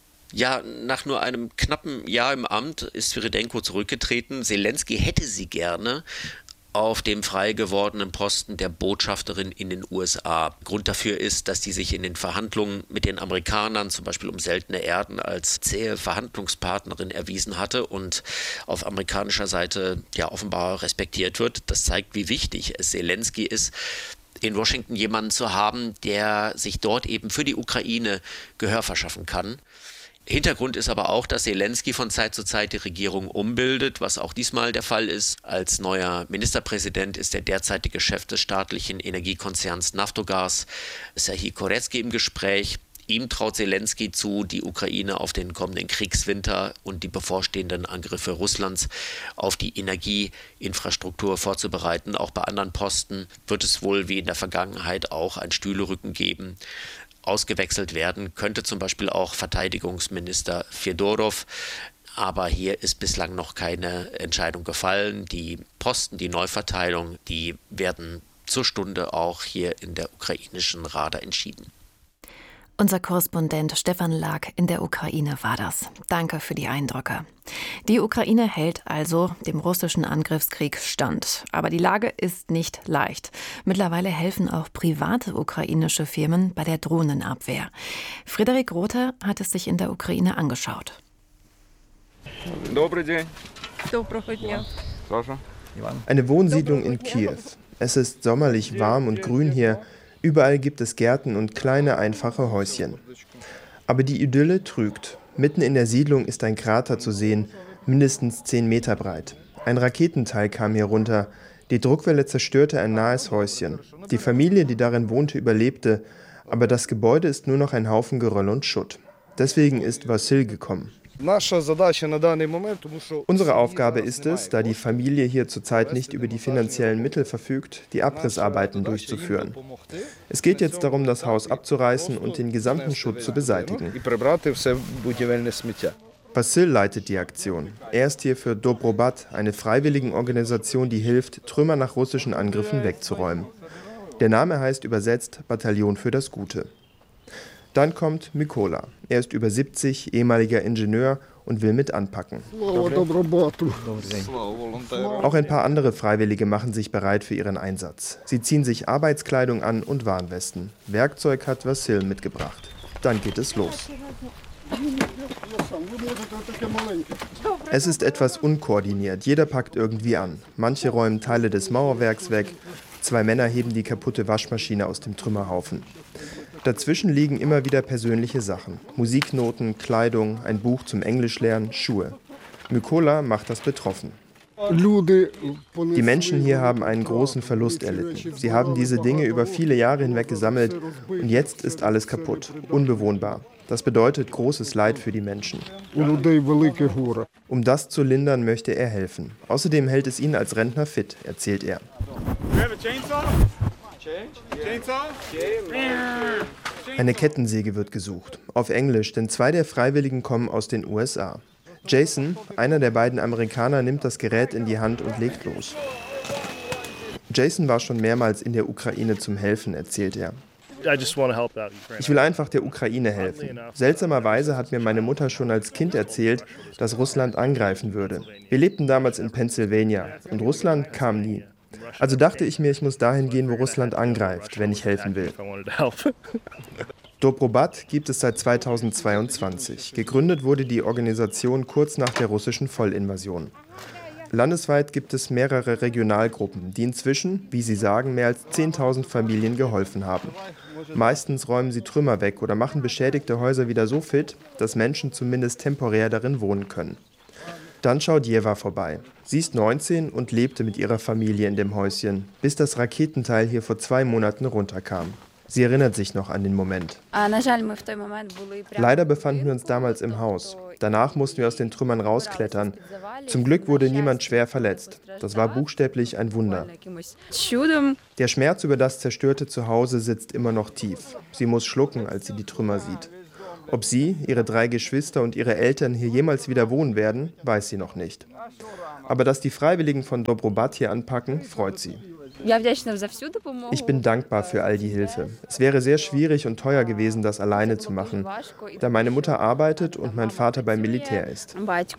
Speaker 15: Ja, nach nur einem knappen Jahr im Amt ist Sviridenko zurückgetreten. Zelensky hätte sie gerne auf dem frei gewordenen Posten der Botschafterin in den U S A. Grund dafür ist, dass die sich in den Verhandlungen mit den Amerikanern, zum Beispiel um seltene Erden, als zähe Verhandlungspartnerin erwiesen hatte und auf amerikanischer Seite ja offenbar respektiert wird. Das zeigt, wie wichtig es Zelensky ist, in Washington jemanden zu haben, der sich dort eben für die Ukraine Gehör verschaffen kann. Hintergrund ist aber auch, dass Zelensky von Zeit zu Zeit die Regierung umbildet, was auch diesmal der Fall ist. Als neuer Ministerpräsident ist der derzeitige Chef des staatlichen Energiekonzerns Naftogaz, Serhii Koretsky, im Gespräch. Ihm traut Zelensky zu, die Ukraine auf den kommenden Kriegswinter und die bevorstehenden Angriffe Russlands auf die Energieinfrastruktur vorzubereiten. Auch bei anderen Posten wird es wohl wie in der Vergangenheit auch ein Stühlerücken geben. Ausgewechselt werden könnte zum Beispiel auch Verteidigungsminister Fedorov. Aber hier ist bislang noch keine Entscheidung gefallen. Die Posten, die Neuverteilung, die werden zur Stunde auch hier in der ukrainischen Rada entschieden.
Speaker 6: Unser Korrespondent Stefan Lag in der Ukraine war das. Danke für die Eindrücke. Die Ukraine hält also dem russischen Angriffskrieg stand. Aber die Lage ist nicht leicht. Mittlerweile helfen auch private ukrainische Firmen bei der Drohnenabwehr. Frederik Rother hat es sich in der Ukraine angeschaut.
Speaker 16: Eine Wohnsiedlung in Kiew. Es ist sommerlich warm und grün hier. Überall gibt es Gärten und kleine, einfache Häuschen. Aber die Idylle trügt. Mitten in der Siedlung ist ein Krater zu sehen, mindestens zehn Meter breit. Ein Raketenteil kam hier runter. Die Druckwelle zerstörte ein nahes Häuschen. Die Familie, die darin wohnte, überlebte, aber das Gebäude ist nur noch ein Haufen Geröll und Schutt. Deswegen ist Wassil gekommen. Unsere Aufgabe ist es, da die Familie hier zurzeit nicht über die finanziellen Mittel verfügt, die Abrissarbeiten durchzuführen. Es geht jetzt darum, das Haus abzureißen und den gesamten Schutt zu beseitigen. Wassil leitet die Aktion. Er ist hier für Dobrobat, eine Freiwilligenorganisation, die hilft, Trümmer nach russischen Angriffen wegzuräumen. Der Name heißt übersetzt Bataillon für das Gute. Dann kommt Mykola. Er ist über siebzig, ehemaliger Ingenieur und will mit anpacken. Auch ein paar andere Freiwillige machen sich bereit für ihren Einsatz. Sie ziehen sich Arbeitskleidung an und Warnwesten. Werkzeug hat Wassil mitgebracht. Dann geht es los. Es ist etwas unkoordiniert. Jeder packt irgendwie an. Manche räumen Teile des Mauerwerks weg. Zwei Männer heben die kaputte Waschmaschine aus dem Trümmerhaufen. Dazwischen liegen immer wieder persönliche Sachen. Musiknoten, Kleidung, ein Buch zum Englischlernen, Schuhe. Mykola macht das betroffen. Die Menschen hier haben einen großen Verlust erlitten. Sie haben diese Dinge über viele Jahre hinweg gesammelt und jetzt ist alles kaputt, unbewohnbar. Das bedeutet großes Leid für die Menschen. Um das zu lindern, möchte er helfen. Außerdem hält es ihn als Rentner fit, erzählt er. Eine Kettensäge wird gesucht, auf Englisch, denn zwei der Freiwilligen kommen aus den U S A. Jason, einer der beiden Amerikaner, nimmt das Gerät in die Hand und legt los. Jason war schon mehrmals in der Ukraine zum Helfen, erzählt er. Ich will einfach der Ukraine helfen. Seltsamerweise hat mir meine Mutter schon als Kind erzählt, dass Russland angreifen würde. Wir lebten damals in Pennsylvania und Russland kam nie. Also dachte ich mir, ich muss dahin gehen, wo Russland angreift, wenn ich helfen will. Dobrobat gibt es seit zweitausendzweiundzwanzig. Gegründet wurde die Organisation kurz nach der russischen Vollinvasion. Landesweit gibt es mehrere Regionalgruppen, die inzwischen, wie sie sagen, mehr als zehntausend Familien geholfen haben. Meistens räumen sie Trümmer weg oder machen beschädigte Häuser wieder so fit, dass Menschen zumindest temporär darin wohnen können. Dann schaut Jeva vorbei. Sie ist neunzehn und lebte mit ihrer Familie in dem Häuschen, bis das Raketenteil hier vor zwei Monaten runterkam. Sie erinnert sich noch an den Moment. Leider befanden wir uns damals im Haus. Danach mussten wir aus den Trümmern rausklettern. Zum Glück wurde niemand schwer verletzt. Das war buchstäblich ein Wunder. Der Schmerz über das zerstörte Zuhause sitzt immer noch tief. Sie muss schlucken, als sie die Trümmer sieht. Ob sie, ihre drei Geschwister und ihre Eltern hier jemals wieder wohnen werden, weiß sie noch nicht. Aber dass die Freiwilligen von Dobrobat hier anpacken, freut sie. Ich bin dankbar für all die Hilfe. Es wäre sehr schwierig und teuer gewesen, das alleine zu machen, da meine Mutter arbeitet und mein Vater beim Militär ist.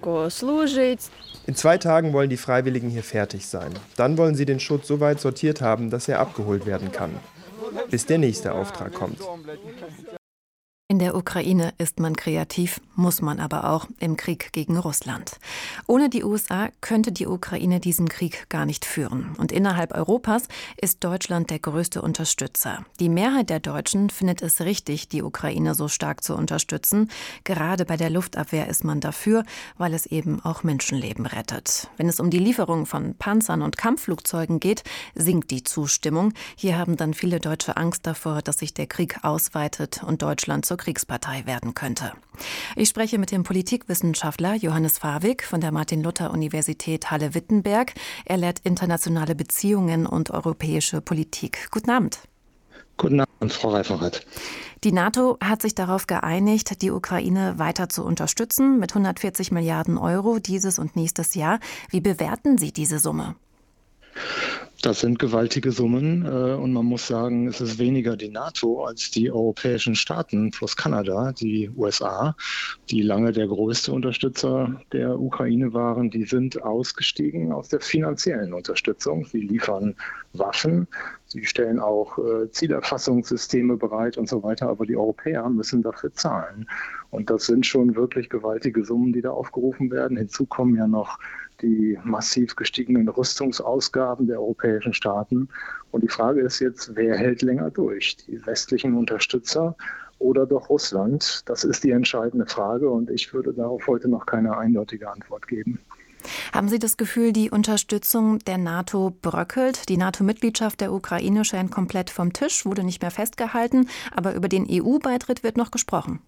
Speaker 16: In zwei Tagen wollen die Freiwilligen hier fertig sein. Dann wollen sie den Schutt so weit sortiert haben, dass er abgeholt werden kann, bis der nächste Auftrag kommt.
Speaker 6: In der Ukraine ist man kreativ, muss man aber auch im Krieg gegen Russland. Ohne die U S A könnte die Ukraine diesen Krieg gar nicht führen. Und innerhalb Europas ist Deutschland der größte Unterstützer. Die Mehrheit der Deutschen findet es richtig, die Ukraine so stark zu unterstützen. Gerade bei der Luftabwehr ist man dafür, weil es eben auch Menschenleben rettet. Wenn es um die Lieferung von Panzern und Kampfflugzeugen geht, sinkt die Zustimmung. Hier haben dann viele Deutsche Angst davor, dass sich der Krieg ausweitet und Deutschland zur Kriegspartei werden könnte. Ich spreche mit dem Politikwissenschaftler Johannes Fawig von der Martin-Luther-Universität Halle-Wittenberg. Er lehrt internationale Beziehungen und europäische Politik. Guten Abend.
Speaker 17: Guten Abend, Frau Reifereit.
Speaker 6: Die NATO hat sich darauf geeinigt, die Ukraine weiter zu unterstützen mit hundertvierzig Milliarden Euro dieses und nächstes Jahr. Wie bewerten Sie diese Summe?
Speaker 17: Das sind gewaltige Summen und man muss sagen, es ist weniger die NATO als die europäischen Staaten plus Kanada, die U S A, die lange der größte Unterstützer der Ukraine waren. Die sind ausgestiegen aus der finanziellen Unterstützung. Sie liefern Waffen, Sie stellen auch äh, Zielerfassungssysteme bereit und so weiter, aber die Europäer müssen dafür zahlen. Und das sind schon wirklich gewaltige Summen, die da aufgerufen werden. Hinzu kommen ja noch die massiv gestiegenen Rüstungsausgaben der europäischen Staaten. Und die Frage ist jetzt, wer hält länger durch? Die westlichen Unterstützer oder doch Russland? Das ist die entscheidende Frage und ich würde darauf heute noch keine eindeutige Antwort geben.
Speaker 6: Haben Sie das Gefühl, die Unterstützung der NATO bröckelt? Die NATO-Mitgliedschaft der Ukraine scheint komplett vom Tisch, wurde nicht mehr festgehalten, aber über den E U-Beitritt wird noch gesprochen.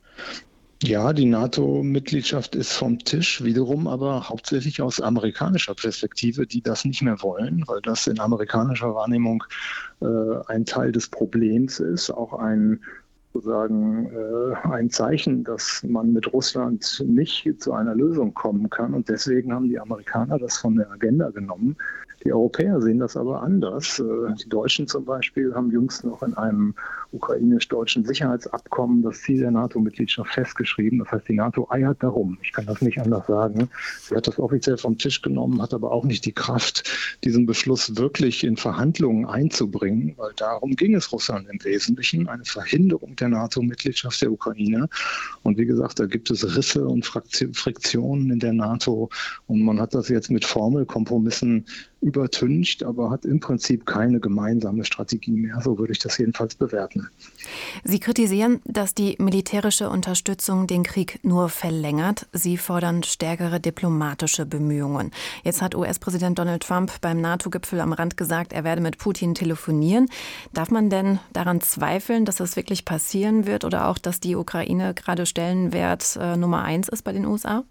Speaker 17: Ja, die NATO-Mitgliedschaft ist vom Tisch, wiederum aber hauptsächlich aus amerikanischer Perspektive, die das nicht mehr wollen, weil das in amerikanischer Wahrnehmung äh, ein Teil des Problems ist, auch ein sozusagen äh, ein Zeichen, dass man mit Russland nicht zu einer Lösung kommen kann. Und deswegen haben die Amerikaner das von der Agenda genommen. Die Europäer sehen das aber anders. Die Deutschen zum Beispiel haben jüngst noch in einem ukrainisch-deutschen Sicherheitsabkommen das Ziel der NATO-Mitgliedschaft festgeschrieben. Das heißt, die NATO eiert darum. Ich kann das nicht anders sagen. Sie hat das offiziell vom Tisch genommen, hat aber auch nicht die Kraft, diesen Beschluss wirklich in Verhandlungen einzubringen, weil darum ging es Russland im Wesentlichen, eine Verhinderung der NATO-Mitgliedschaft der Ukraine. Und wie gesagt, da gibt es Risse und Friktionen in der NATO und man hat das jetzt mit Formelkompromissen übertüncht, aber hat im Prinzip keine gemeinsame Strategie mehr. So würde ich das jedenfalls bewerten.
Speaker 6: Sie kritisieren, dass die militärische Unterstützung den Krieg nur verlängert. Sie fordern stärkere diplomatische Bemühungen. Jetzt hat U S-Präsident Donald Trump beim NATO-Gipfel am Rand gesagt, er werde mit Putin telefonieren. Darf man denn daran zweifeln, dass das wirklich passieren wird oder auch, dass die Ukraine gerade Stellenwert äh, Nummer eins ist bei den U S A?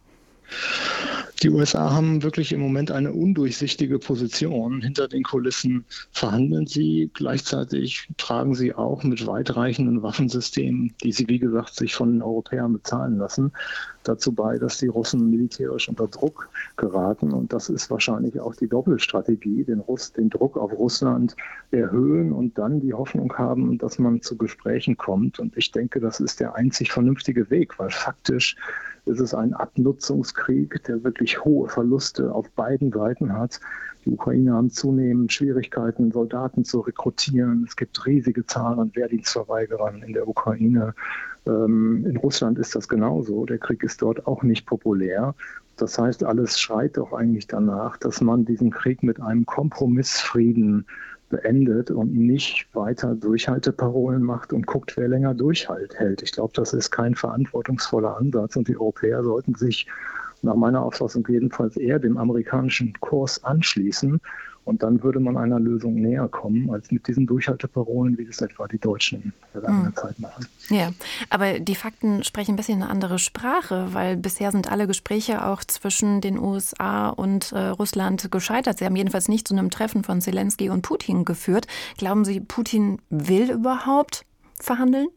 Speaker 17: Die U S A haben wirklich im Moment eine undurchsichtige Position. Hinter den Kulissen verhandeln sie. Gleichzeitig tragen sie auch mit weitreichenden Waffensystemen, die sie, wie gesagt, sich von den Europäern bezahlen lassen, dazu bei, dass die Russen militärisch unter Druck geraten. Und das ist wahrscheinlich auch die Doppelstrategie, den, Russ, den Druck auf Russland erhöhen und dann die Hoffnung haben, dass man zu Gesprächen kommt. Und ich denke, das ist der einzig vernünftige Weg, weil faktisch ist es ein Abnutzungskrieg, der wirklich hohe Verluste auf beiden Seiten hat. Die Ukrainer haben zunehmend Schwierigkeiten, Soldaten zu rekrutieren. Es gibt riesige Zahlen an Wehrdienstverweigerern in der Ukraine. In Russland ist das genauso. Der Krieg ist dort auch nicht populär. Das heißt, alles schreit doch eigentlich danach, dass man diesen Krieg mit einem Kompromissfrieden beendet und nicht weiter Durchhalteparolen macht und guckt, wer länger durchhält. Ich glaube, das ist kein verantwortungsvoller Ansatz und die Europäer sollten sich nach meiner Auffassung jedenfalls eher dem amerikanischen Kurs anschließen und dann würde man einer Lösung näher kommen, als mit diesen Durchhalteparolen, wie das etwa die Deutschen in der vergangenen mhm. Zeit machen.
Speaker 6: Ja, aber die Fakten sprechen ein bisschen eine andere Sprache, weil bisher sind alle Gespräche auch zwischen den U S A und äh, Russland gescheitert. Sie haben jedenfalls nicht zu einem Treffen von Zelensky und Putin geführt. Glauben Sie, Putin will überhaupt verhandeln?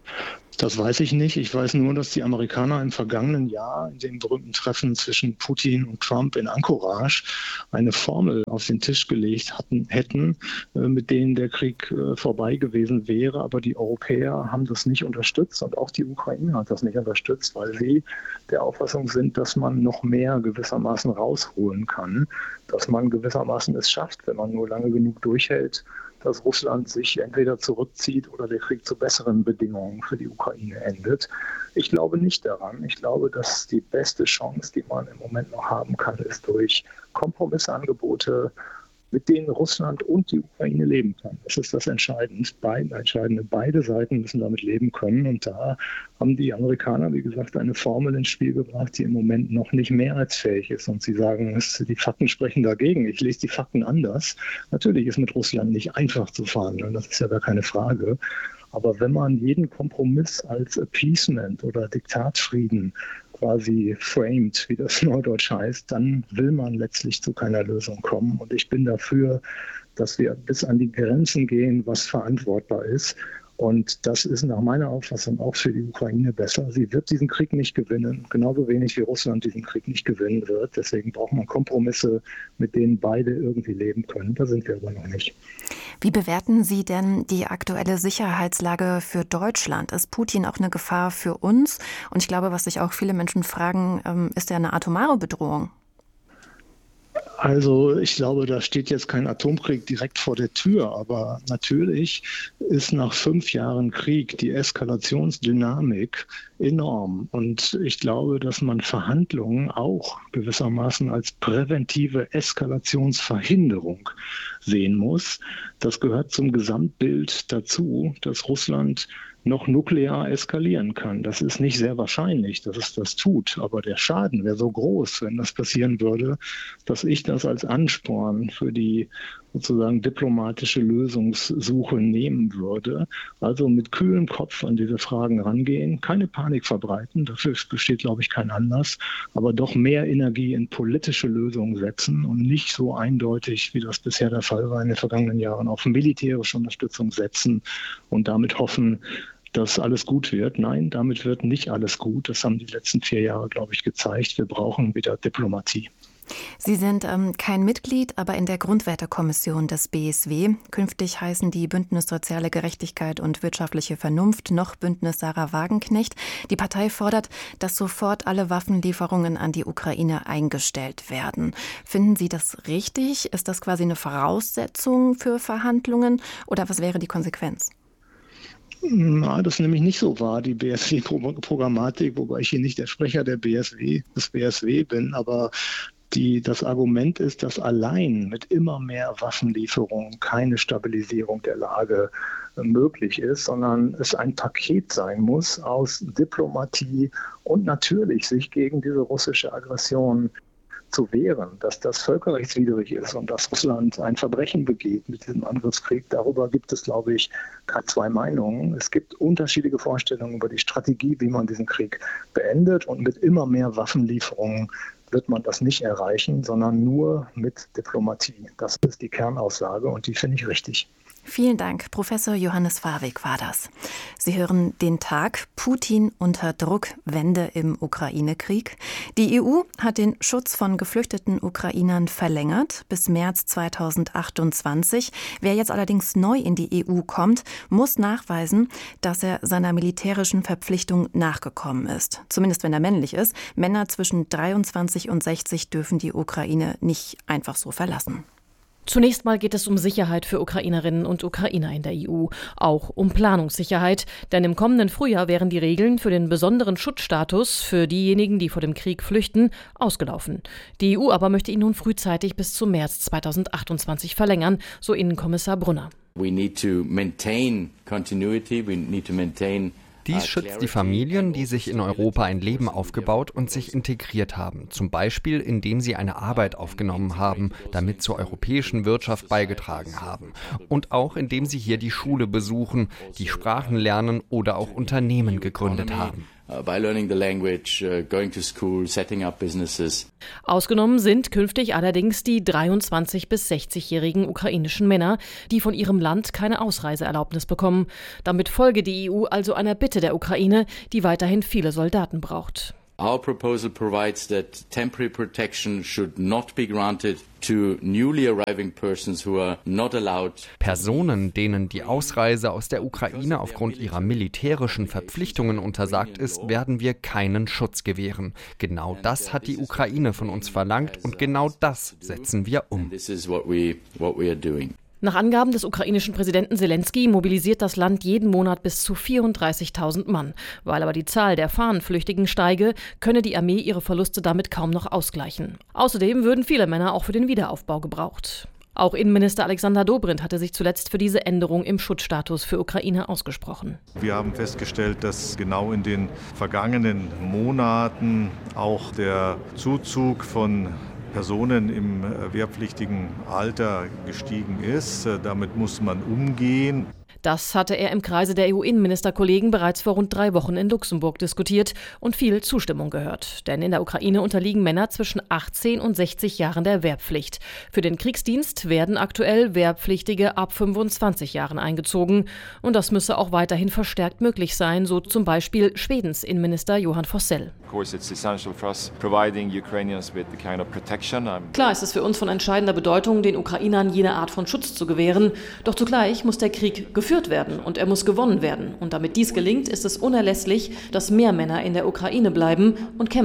Speaker 17: Das weiß ich nicht. Ich weiß nur, dass die Amerikaner im vergangenen Jahr in dem berühmten Treffen zwischen Putin und Trump in Anchorage eine Formel auf den Tisch gelegt hatten, hätten, mit denen der Krieg vorbei gewesen wäre. Aber die Europäer haben das nicht unterstützt und auch die Ukraine hat das nicht unterstützt, weil sie der Auffassung sind, dass man noch mehr gewissermaßen rausholen kann, dass man gewissermaßen es schafft, wenn man nur lange genug durchhält, dass Russland sich entweder zurückzieht oder der Krieg zu besseren Bedingungen für die Ukraine endet. Ich glaube nicht daran. Ich glaube, dass die beste Chance, die man im Moment noch haben kann, ist durch Kompromissangebote, mit denen Russland und die Ukraine leben kann. Das ist das Entscheidende. Beide, Entscheidende. Beide Seiten müssen damit leben können. Und da haben die Amerikaner, wie gesagt, eine Formel ins Spiel gebracht, die im Moment noch nicht mehrheitsfähig ist. Und sie sagen, es, die Fakten sprechen dagegen. Ich lese die Fakten anders. Natürlich ist mit Russland nicht einfach zu verhandeln. Das ist ja gar keine Frage. Aber wenn man jeden Kompromiss als Appeasement oder Diktatfrieden quasi framed, wie das neudeutsch heißt, dann will man letztlich zu keiner Lösung kommen. Und ich bin dafür, dass wir bis an die Grenzen gehen, was verantwortbar ist. Und das ist nach meiner Auffassung auch für die Ukraine besser. Sie wird diesen Krieg nicht gewinnen, genauso wenig wie Russland diesen Krieg nicht gewinnen wird. Deswegen braucht man Kompromisse, mit denen beide irgendwie leben können. Da sind wir aber noch nicht.
Speaker 6: Wie bewerten Sie denn die aktuelle Sicherheitslage für Deutschland? Ist Putin auch eine Gefahr für uns? Und ich glaube, was sich auch viele Menschen fragen, ist er eine atomare Bedrohung?
Speaker 17: Also ich glaube, da steht jetzt kein Atomkrieg direkt vor der Tür, aber natürlich ist nach fünf Jahren Krieg die Eskalationsdynamik enorm. Und ich glaube, dass man Verhandlungen auch gewissermaßen als präventive Eskalationsverhinderung sehen muss. Das gehört zum Gesamtbild dazu, dass Russland noch nuklear eskalieren kann. Das ist nicht sehr wahrscheinlich, dass es das tut, aber der Schaden wäre so groß, wenn das passieren würde, dass ich das als Ansporn für die sozusagen diplomatische Lösungssuche nehmen würde. Also mit kühlem Kopf an diese Fragen rangehen, keine Panik verbreiten, dafür besteht, glaube ich, kein Anlass, aber doch mehr Energie in politische Lösungen setzen und nicht so eindeutig, wie das bisher der Fall war in den vergangenen Jahren, auf militärische Unterstützung setzen und damit hoffen, dass alles gut wird. Nein, damit wird nicht alles gut. Das haben die letzten vier Jahre, glaube ich, gezeigt. Wir brauchen wieder Diplomatie.
Speaker 6: Sie sind ähm, kein Mitglied, aber in der Grundwertekommission des B S W. Künftig heißen die Bündnis Soziale Gerechtigkeit und wirtschaftliche Vernunft noch Bündnis Sarah Wagenknecht. Die Partei fordert, dass sofort alle Waffenlieferungen an die Ukraine eingestellt werden. Finden Sie das richtig? Ist das quasi eine Voraussetzung für Verhandlungen? Oder was wäre die Konsequenz?
Speaker 17: Na, das ist nämlich nicht so wahr, die B S W-Programmatik, wobei ich hier nicht der Sprecher der B S W, des B S W bin, aber die, das Argument ist, dass allein mit immer mehr Waffenlieferungen keine Stabilisierung der Lage möglich ist, sondern es ein Paket sein muss aus Diplomatie und natürlich sich gegen diese russische Aggression zu wehren, dass das völkerrechtswidrig ist und dass Russland ein Verbrechen begeht mit diesem Angriffskrieg. Darüber gibt es, glaube ich, keine zwei Meinungen. Es gibt unterschiedliche Vorstellungen über die Strategie, wie man diesen Krieg beendet. Und mit immer mehr Waffenlieferungen wird man das nicht erreichen, sondern nur mit Diplomatie. Das ist die Kernaussage und die finde ich richtig.
Speaker 6: Vielen Dank. Professor Johannes Warwick war das. Sie hören den Tag Putin unter Druck, Wende im Ukraine-Krieg. Die E U hat den Schutz von geflüchteten Ukrainern verlängert bis März zweitausendachtundzwanzig. Wer jetzt allerdings neu in die E U kommt, muss nachweisen, dass er seiner militärischen Verpflichtung nachgekommen ist. Zumindest wenn er männlich ist. Männer zwischen dreiundzwanzig und sechzig dürfen die Ukraine nicht einfach so verlassen.
Speaker 18: Zunächst mal geht es um Sicherheit für Ukrainerinnen und Ukrainer in der E U, auch um Planungssicherheit, denn im kommenden Frühjahr wären die Regeln für den besonderen Schutzstatus für diejenigen, die vor dem Krieg flüchten, ausgelaufen. Die E U aber möchte ihn nun frühzeitig bis zum März zweitausendachtundzwanzig verlängern, so Innenkommissar Brunner.
Speaker 19: We need to maintain continuity, we need to maintain
Speaker 20: Dies schützt die Familien, die sich in Europa ein Leben aufgebaut und sich integriert haben. Zum Beispiel, indem sie eine Arbeit aufgenommen haben, damit zur europäischen Wirtschaft beigetragen haben. Und auch, indem sie hier die Schule besuchen, die Sprachen lernen oder auch Unternehmen gegründet haben.
Speaker 19: By learning the language, going to school, setting up businesses.
Speaker 18: Ausgenommen sind künftig allerdings die dreiundzwanzig- bis sechzigjährigen ukrainischen Männer, die von ihrem Land keine Ausreiseerlaubnis bekommen. Damit folge die E U also einer Bitte der Ukraine, die weiterhin viele Soldaten braucht.
Speaker 19: Our proposal provides that temporary protection should not be granted to newly arriving persons who are not allowed.
Speaker 20: Personen, denen die Ausreise aus der Ukraine aufgrund ihrer militärischen Verpflichtungen untersagt ist, werden wir keinen Schutz gewähren. Genau das hat die Ukraine von uns verlangt und genau das setzen wir um.
Speaker 19: This is what we what we are doing.
Speaker 18: Nach Angaben des ukrainischen Präsidenten Selenskyj mobilisiert das Land jeden Monat bis zu vierunddreißigtausend Mann. Weil aber die Zahl der Fahnenflüchtigen steige, könne die Armee ihre Verluste damit kaum noch ausgleichen. Außerdem würden viele Männer auch für den Wiederaufbau gebraucht. Auch Innenminister Alexander Dobrindt hatte sich zuletzt für diese Änderung im Schutzstatus für Ukraine ausgesprochen.
Speaker 21: Wir haben festgestellt, dass genau in den vergangenen Monaten auch der Zuzug von Personen im wehrpflichtigen Alter gestiegen ist. Damit muss man umgehen.
Speaker 18: Das hatte er im Kreise der E U-Innenministerkollegen bereits vor rund drei Wochen in Luxemburg diskutiert und viel Zustimmung gehört. Denn in der Ukraine unterliegen Männer zwischen achtzehn und sechzig Jahren der Wehrpflicht. Für den Kriegsdienst werden aktuell Wehrpflichtige ab fünfundzwanzig Jahren eingezogen. Und das müsse auch weiterhin verstärkt möglich sein, so zum Beispiel Schwedens Innenminister Johan Forssell. Klar ist es für uns von entscheidender Bedeutung, den Ukrainern jene Art von Schutz zu gewähren. Doch zugleich muss der Krieg geführt werden und er muss gewonnen werden. Und damit dies gelingt, ist es unerlässlich, dass mehr Männer in der Ukraine bleiben und kämpfen.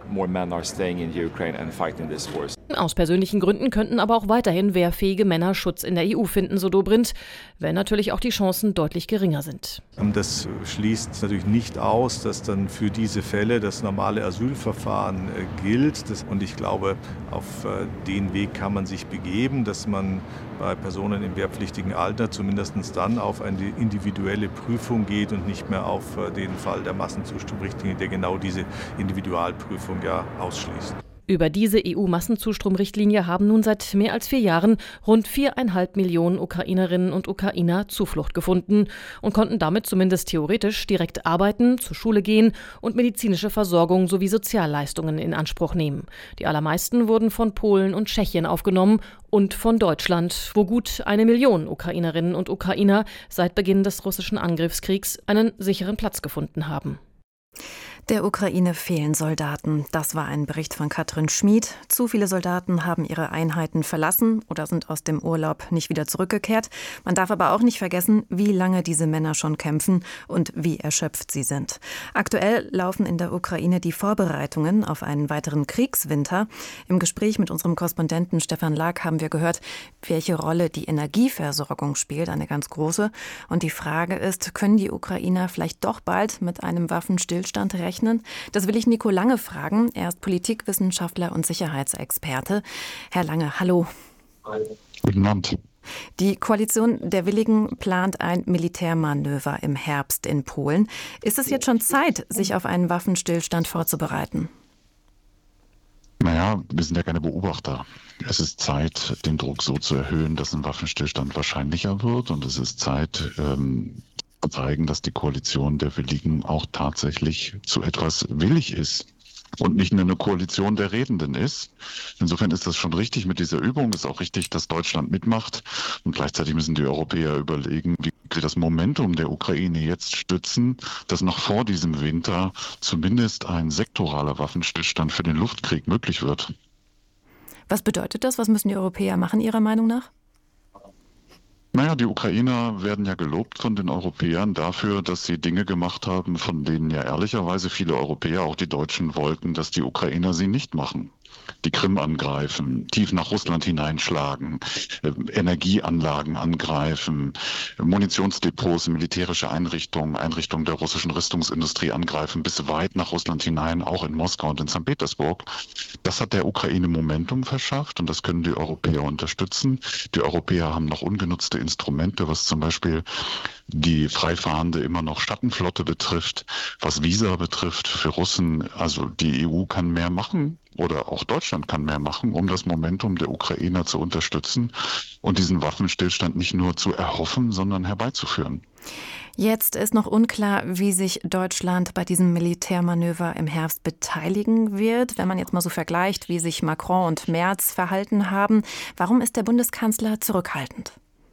Speaker 1: more men are staying in Ukraine and fighting this war.
Speaker 18: Aus persönlichen Gründen könnten aber auch weiterhin wehrfähige Männer Schutz in der E U finden, so Dobrindt, wenn natürlich auch die Chancen deutlich geringer sind.
Speaker 21: Das schließt natürlich nicht aus, dass dann für diese Fälle das normale Asylverfahren gilt. Und ich glaube, auf den Weg kann man sich begeben, dass man bei Personen im wehrpflichtigen Alter zumindest dann auf eine individuelle Prüfung geht und nicht mehr auf den Fall der Massenzustromrichtlinie, der genau diese Individualprüfung ja ausschließt.
Speaker 18: Über diese E U-Massenzustromrichtlinie haben nun seit mehr als vier Jahren rund viereinhalb Millionen Ukrainerinnen und Ukrainer Zuflucht gefunden und konnten damit zumindest theoretisch direkt arbeiten, zur Schule gehen und medizinische Versorgung sowie Sozialleistungen in Anspruch nehmen. Die allermeisten wurden von Polen und Tschechien aufgenommen und von Deutschland, wo gut eine Million Ukrainerinnen und Ukrainer seit Beginn des russischen Angriffskriegs einen sicheren Platz gefunden haben.
Speaker 6: Der Ukraine fehlen Soldaten. Das war ein Bericht von Katrin Schmid. Zu viele Soldaten haben ihre Einheiten verlassen oder sind aus dem Urlaub nicht wieder zurückgekehrt. Man darf aber auch nicht vergessen, wie lange diese Männer schon kämpfen und wie erschöpft sie sind. Aktuell laufen in der Ukraine die Vorbereitungen auf einen weiteren Kriegswinter. Im Gespräch mit unserem Korrespondenten Stefan Lag haben wir gehört, welche Rolle die Energieversorgung spielt, eine ganz große. Und die Frage ist, können die Ukrainer vielleicht doch bald mit einem Waffenstillstand rechnen? Das will ich Nico Lange fragen. Er ist Politikwissenschaftler und Sicherheitsexperte. Herr Lange, hallo.
Speaker 22: Guten Abend.
Speaker 6: Die Koalition der Willigen plant ein Militärmanöver im Herbst in Polen. Ist es jetzt schon Zeit, sich auf einen Waffenstillstand vorzubereiten?
Speaker 22: Naja, wir sind ja keine Beobachter. Es ist Zeit, den Druck so zu erhöhen, dass ein Waffenstillstand wahrscheinlicher wird. Und es ist Zeit, ähm, zeigen, dass die Koalition der Willigen auch tatsächlich zu etwas willig ist und nicht nur eine Koalition der Redenden ist. Insofern ist das schon richtig mit dieser Übung. Es ist auch richtig, dass Deutschland mitmacht. Und gleichzeitig müssen die Europäer überlegen, wie sie das Momentum der Ukraine jetzt stützen, dass noch vor diesem Winter zumindest ein sektoraler Waffenstillstand für den Luftkrieg möglich wird.
Speaker 6: Was bedeutet das? Was müssen die Europäer machen, Ihrer Meinung nach?
Speaker 22: Naja, die Ukrainer werden ja gelobt von den Europäern dafür, dass sie Dinge gemacht haben, von denen ja ehrlicherweise viele Europäer, auch die Deutschen, wollten, dass die Ukrainer sie nicht machen. Die Krim angreifen, tief nach Russland hineinschlagen, äh, Energieanlagen angreifen, Munitionsdepots, militärische Einrichtungen, Einrichtungen der russischen Rüstungsindustrie angreifen, bis weit nach Russland hinein, auch in Moskau und in Sankt Petersburg. Das hat der Ukraine Momentum verschafft und das können die Europäer unterstützen. Die Europäer haben noch ungenutzte Instrumente, was zum Beispiel die freifahrende immer noch Schattenflotte betrifft, was Visa betrifft für Russen. Also die E U kann mehr machen. Oder auch Deutschland kann mehr machen, um das Momentum der Ukrainer zu unterstützen und diesen Waffenstillstand nicht nur zu erhoffen, sondern herbeizuführen.
Speaker 6: Jetzt ist noch unklar, wie sich Deutschland bei diesem Militärmanöver im Herbst beteiligen wird. Wenn man jetzt mal so vergleicht, wie sich Macron und Merz verhalten haben, warum ist der Bundeskanzler zurückhaltend?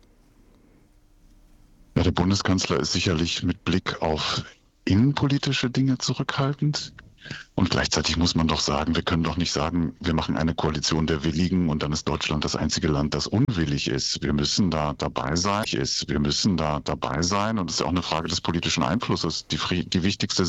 Speaker 22: Ja, der Bundeskanzler ist sicherlich mit Blick auf innenpolitische Dinge zurückhaltend. Und gleichzeitig muss man doch sagen, wir können doch nicht sagen, wir machen eine Koalition der Willigen und dann ist Deutschland das einzige Land, das unwillig ist. Wir müssen da dabei sein. Wir müssen da dabei sein und es ist auch eine Frage des politischen Einflusses. Die, die wichtigste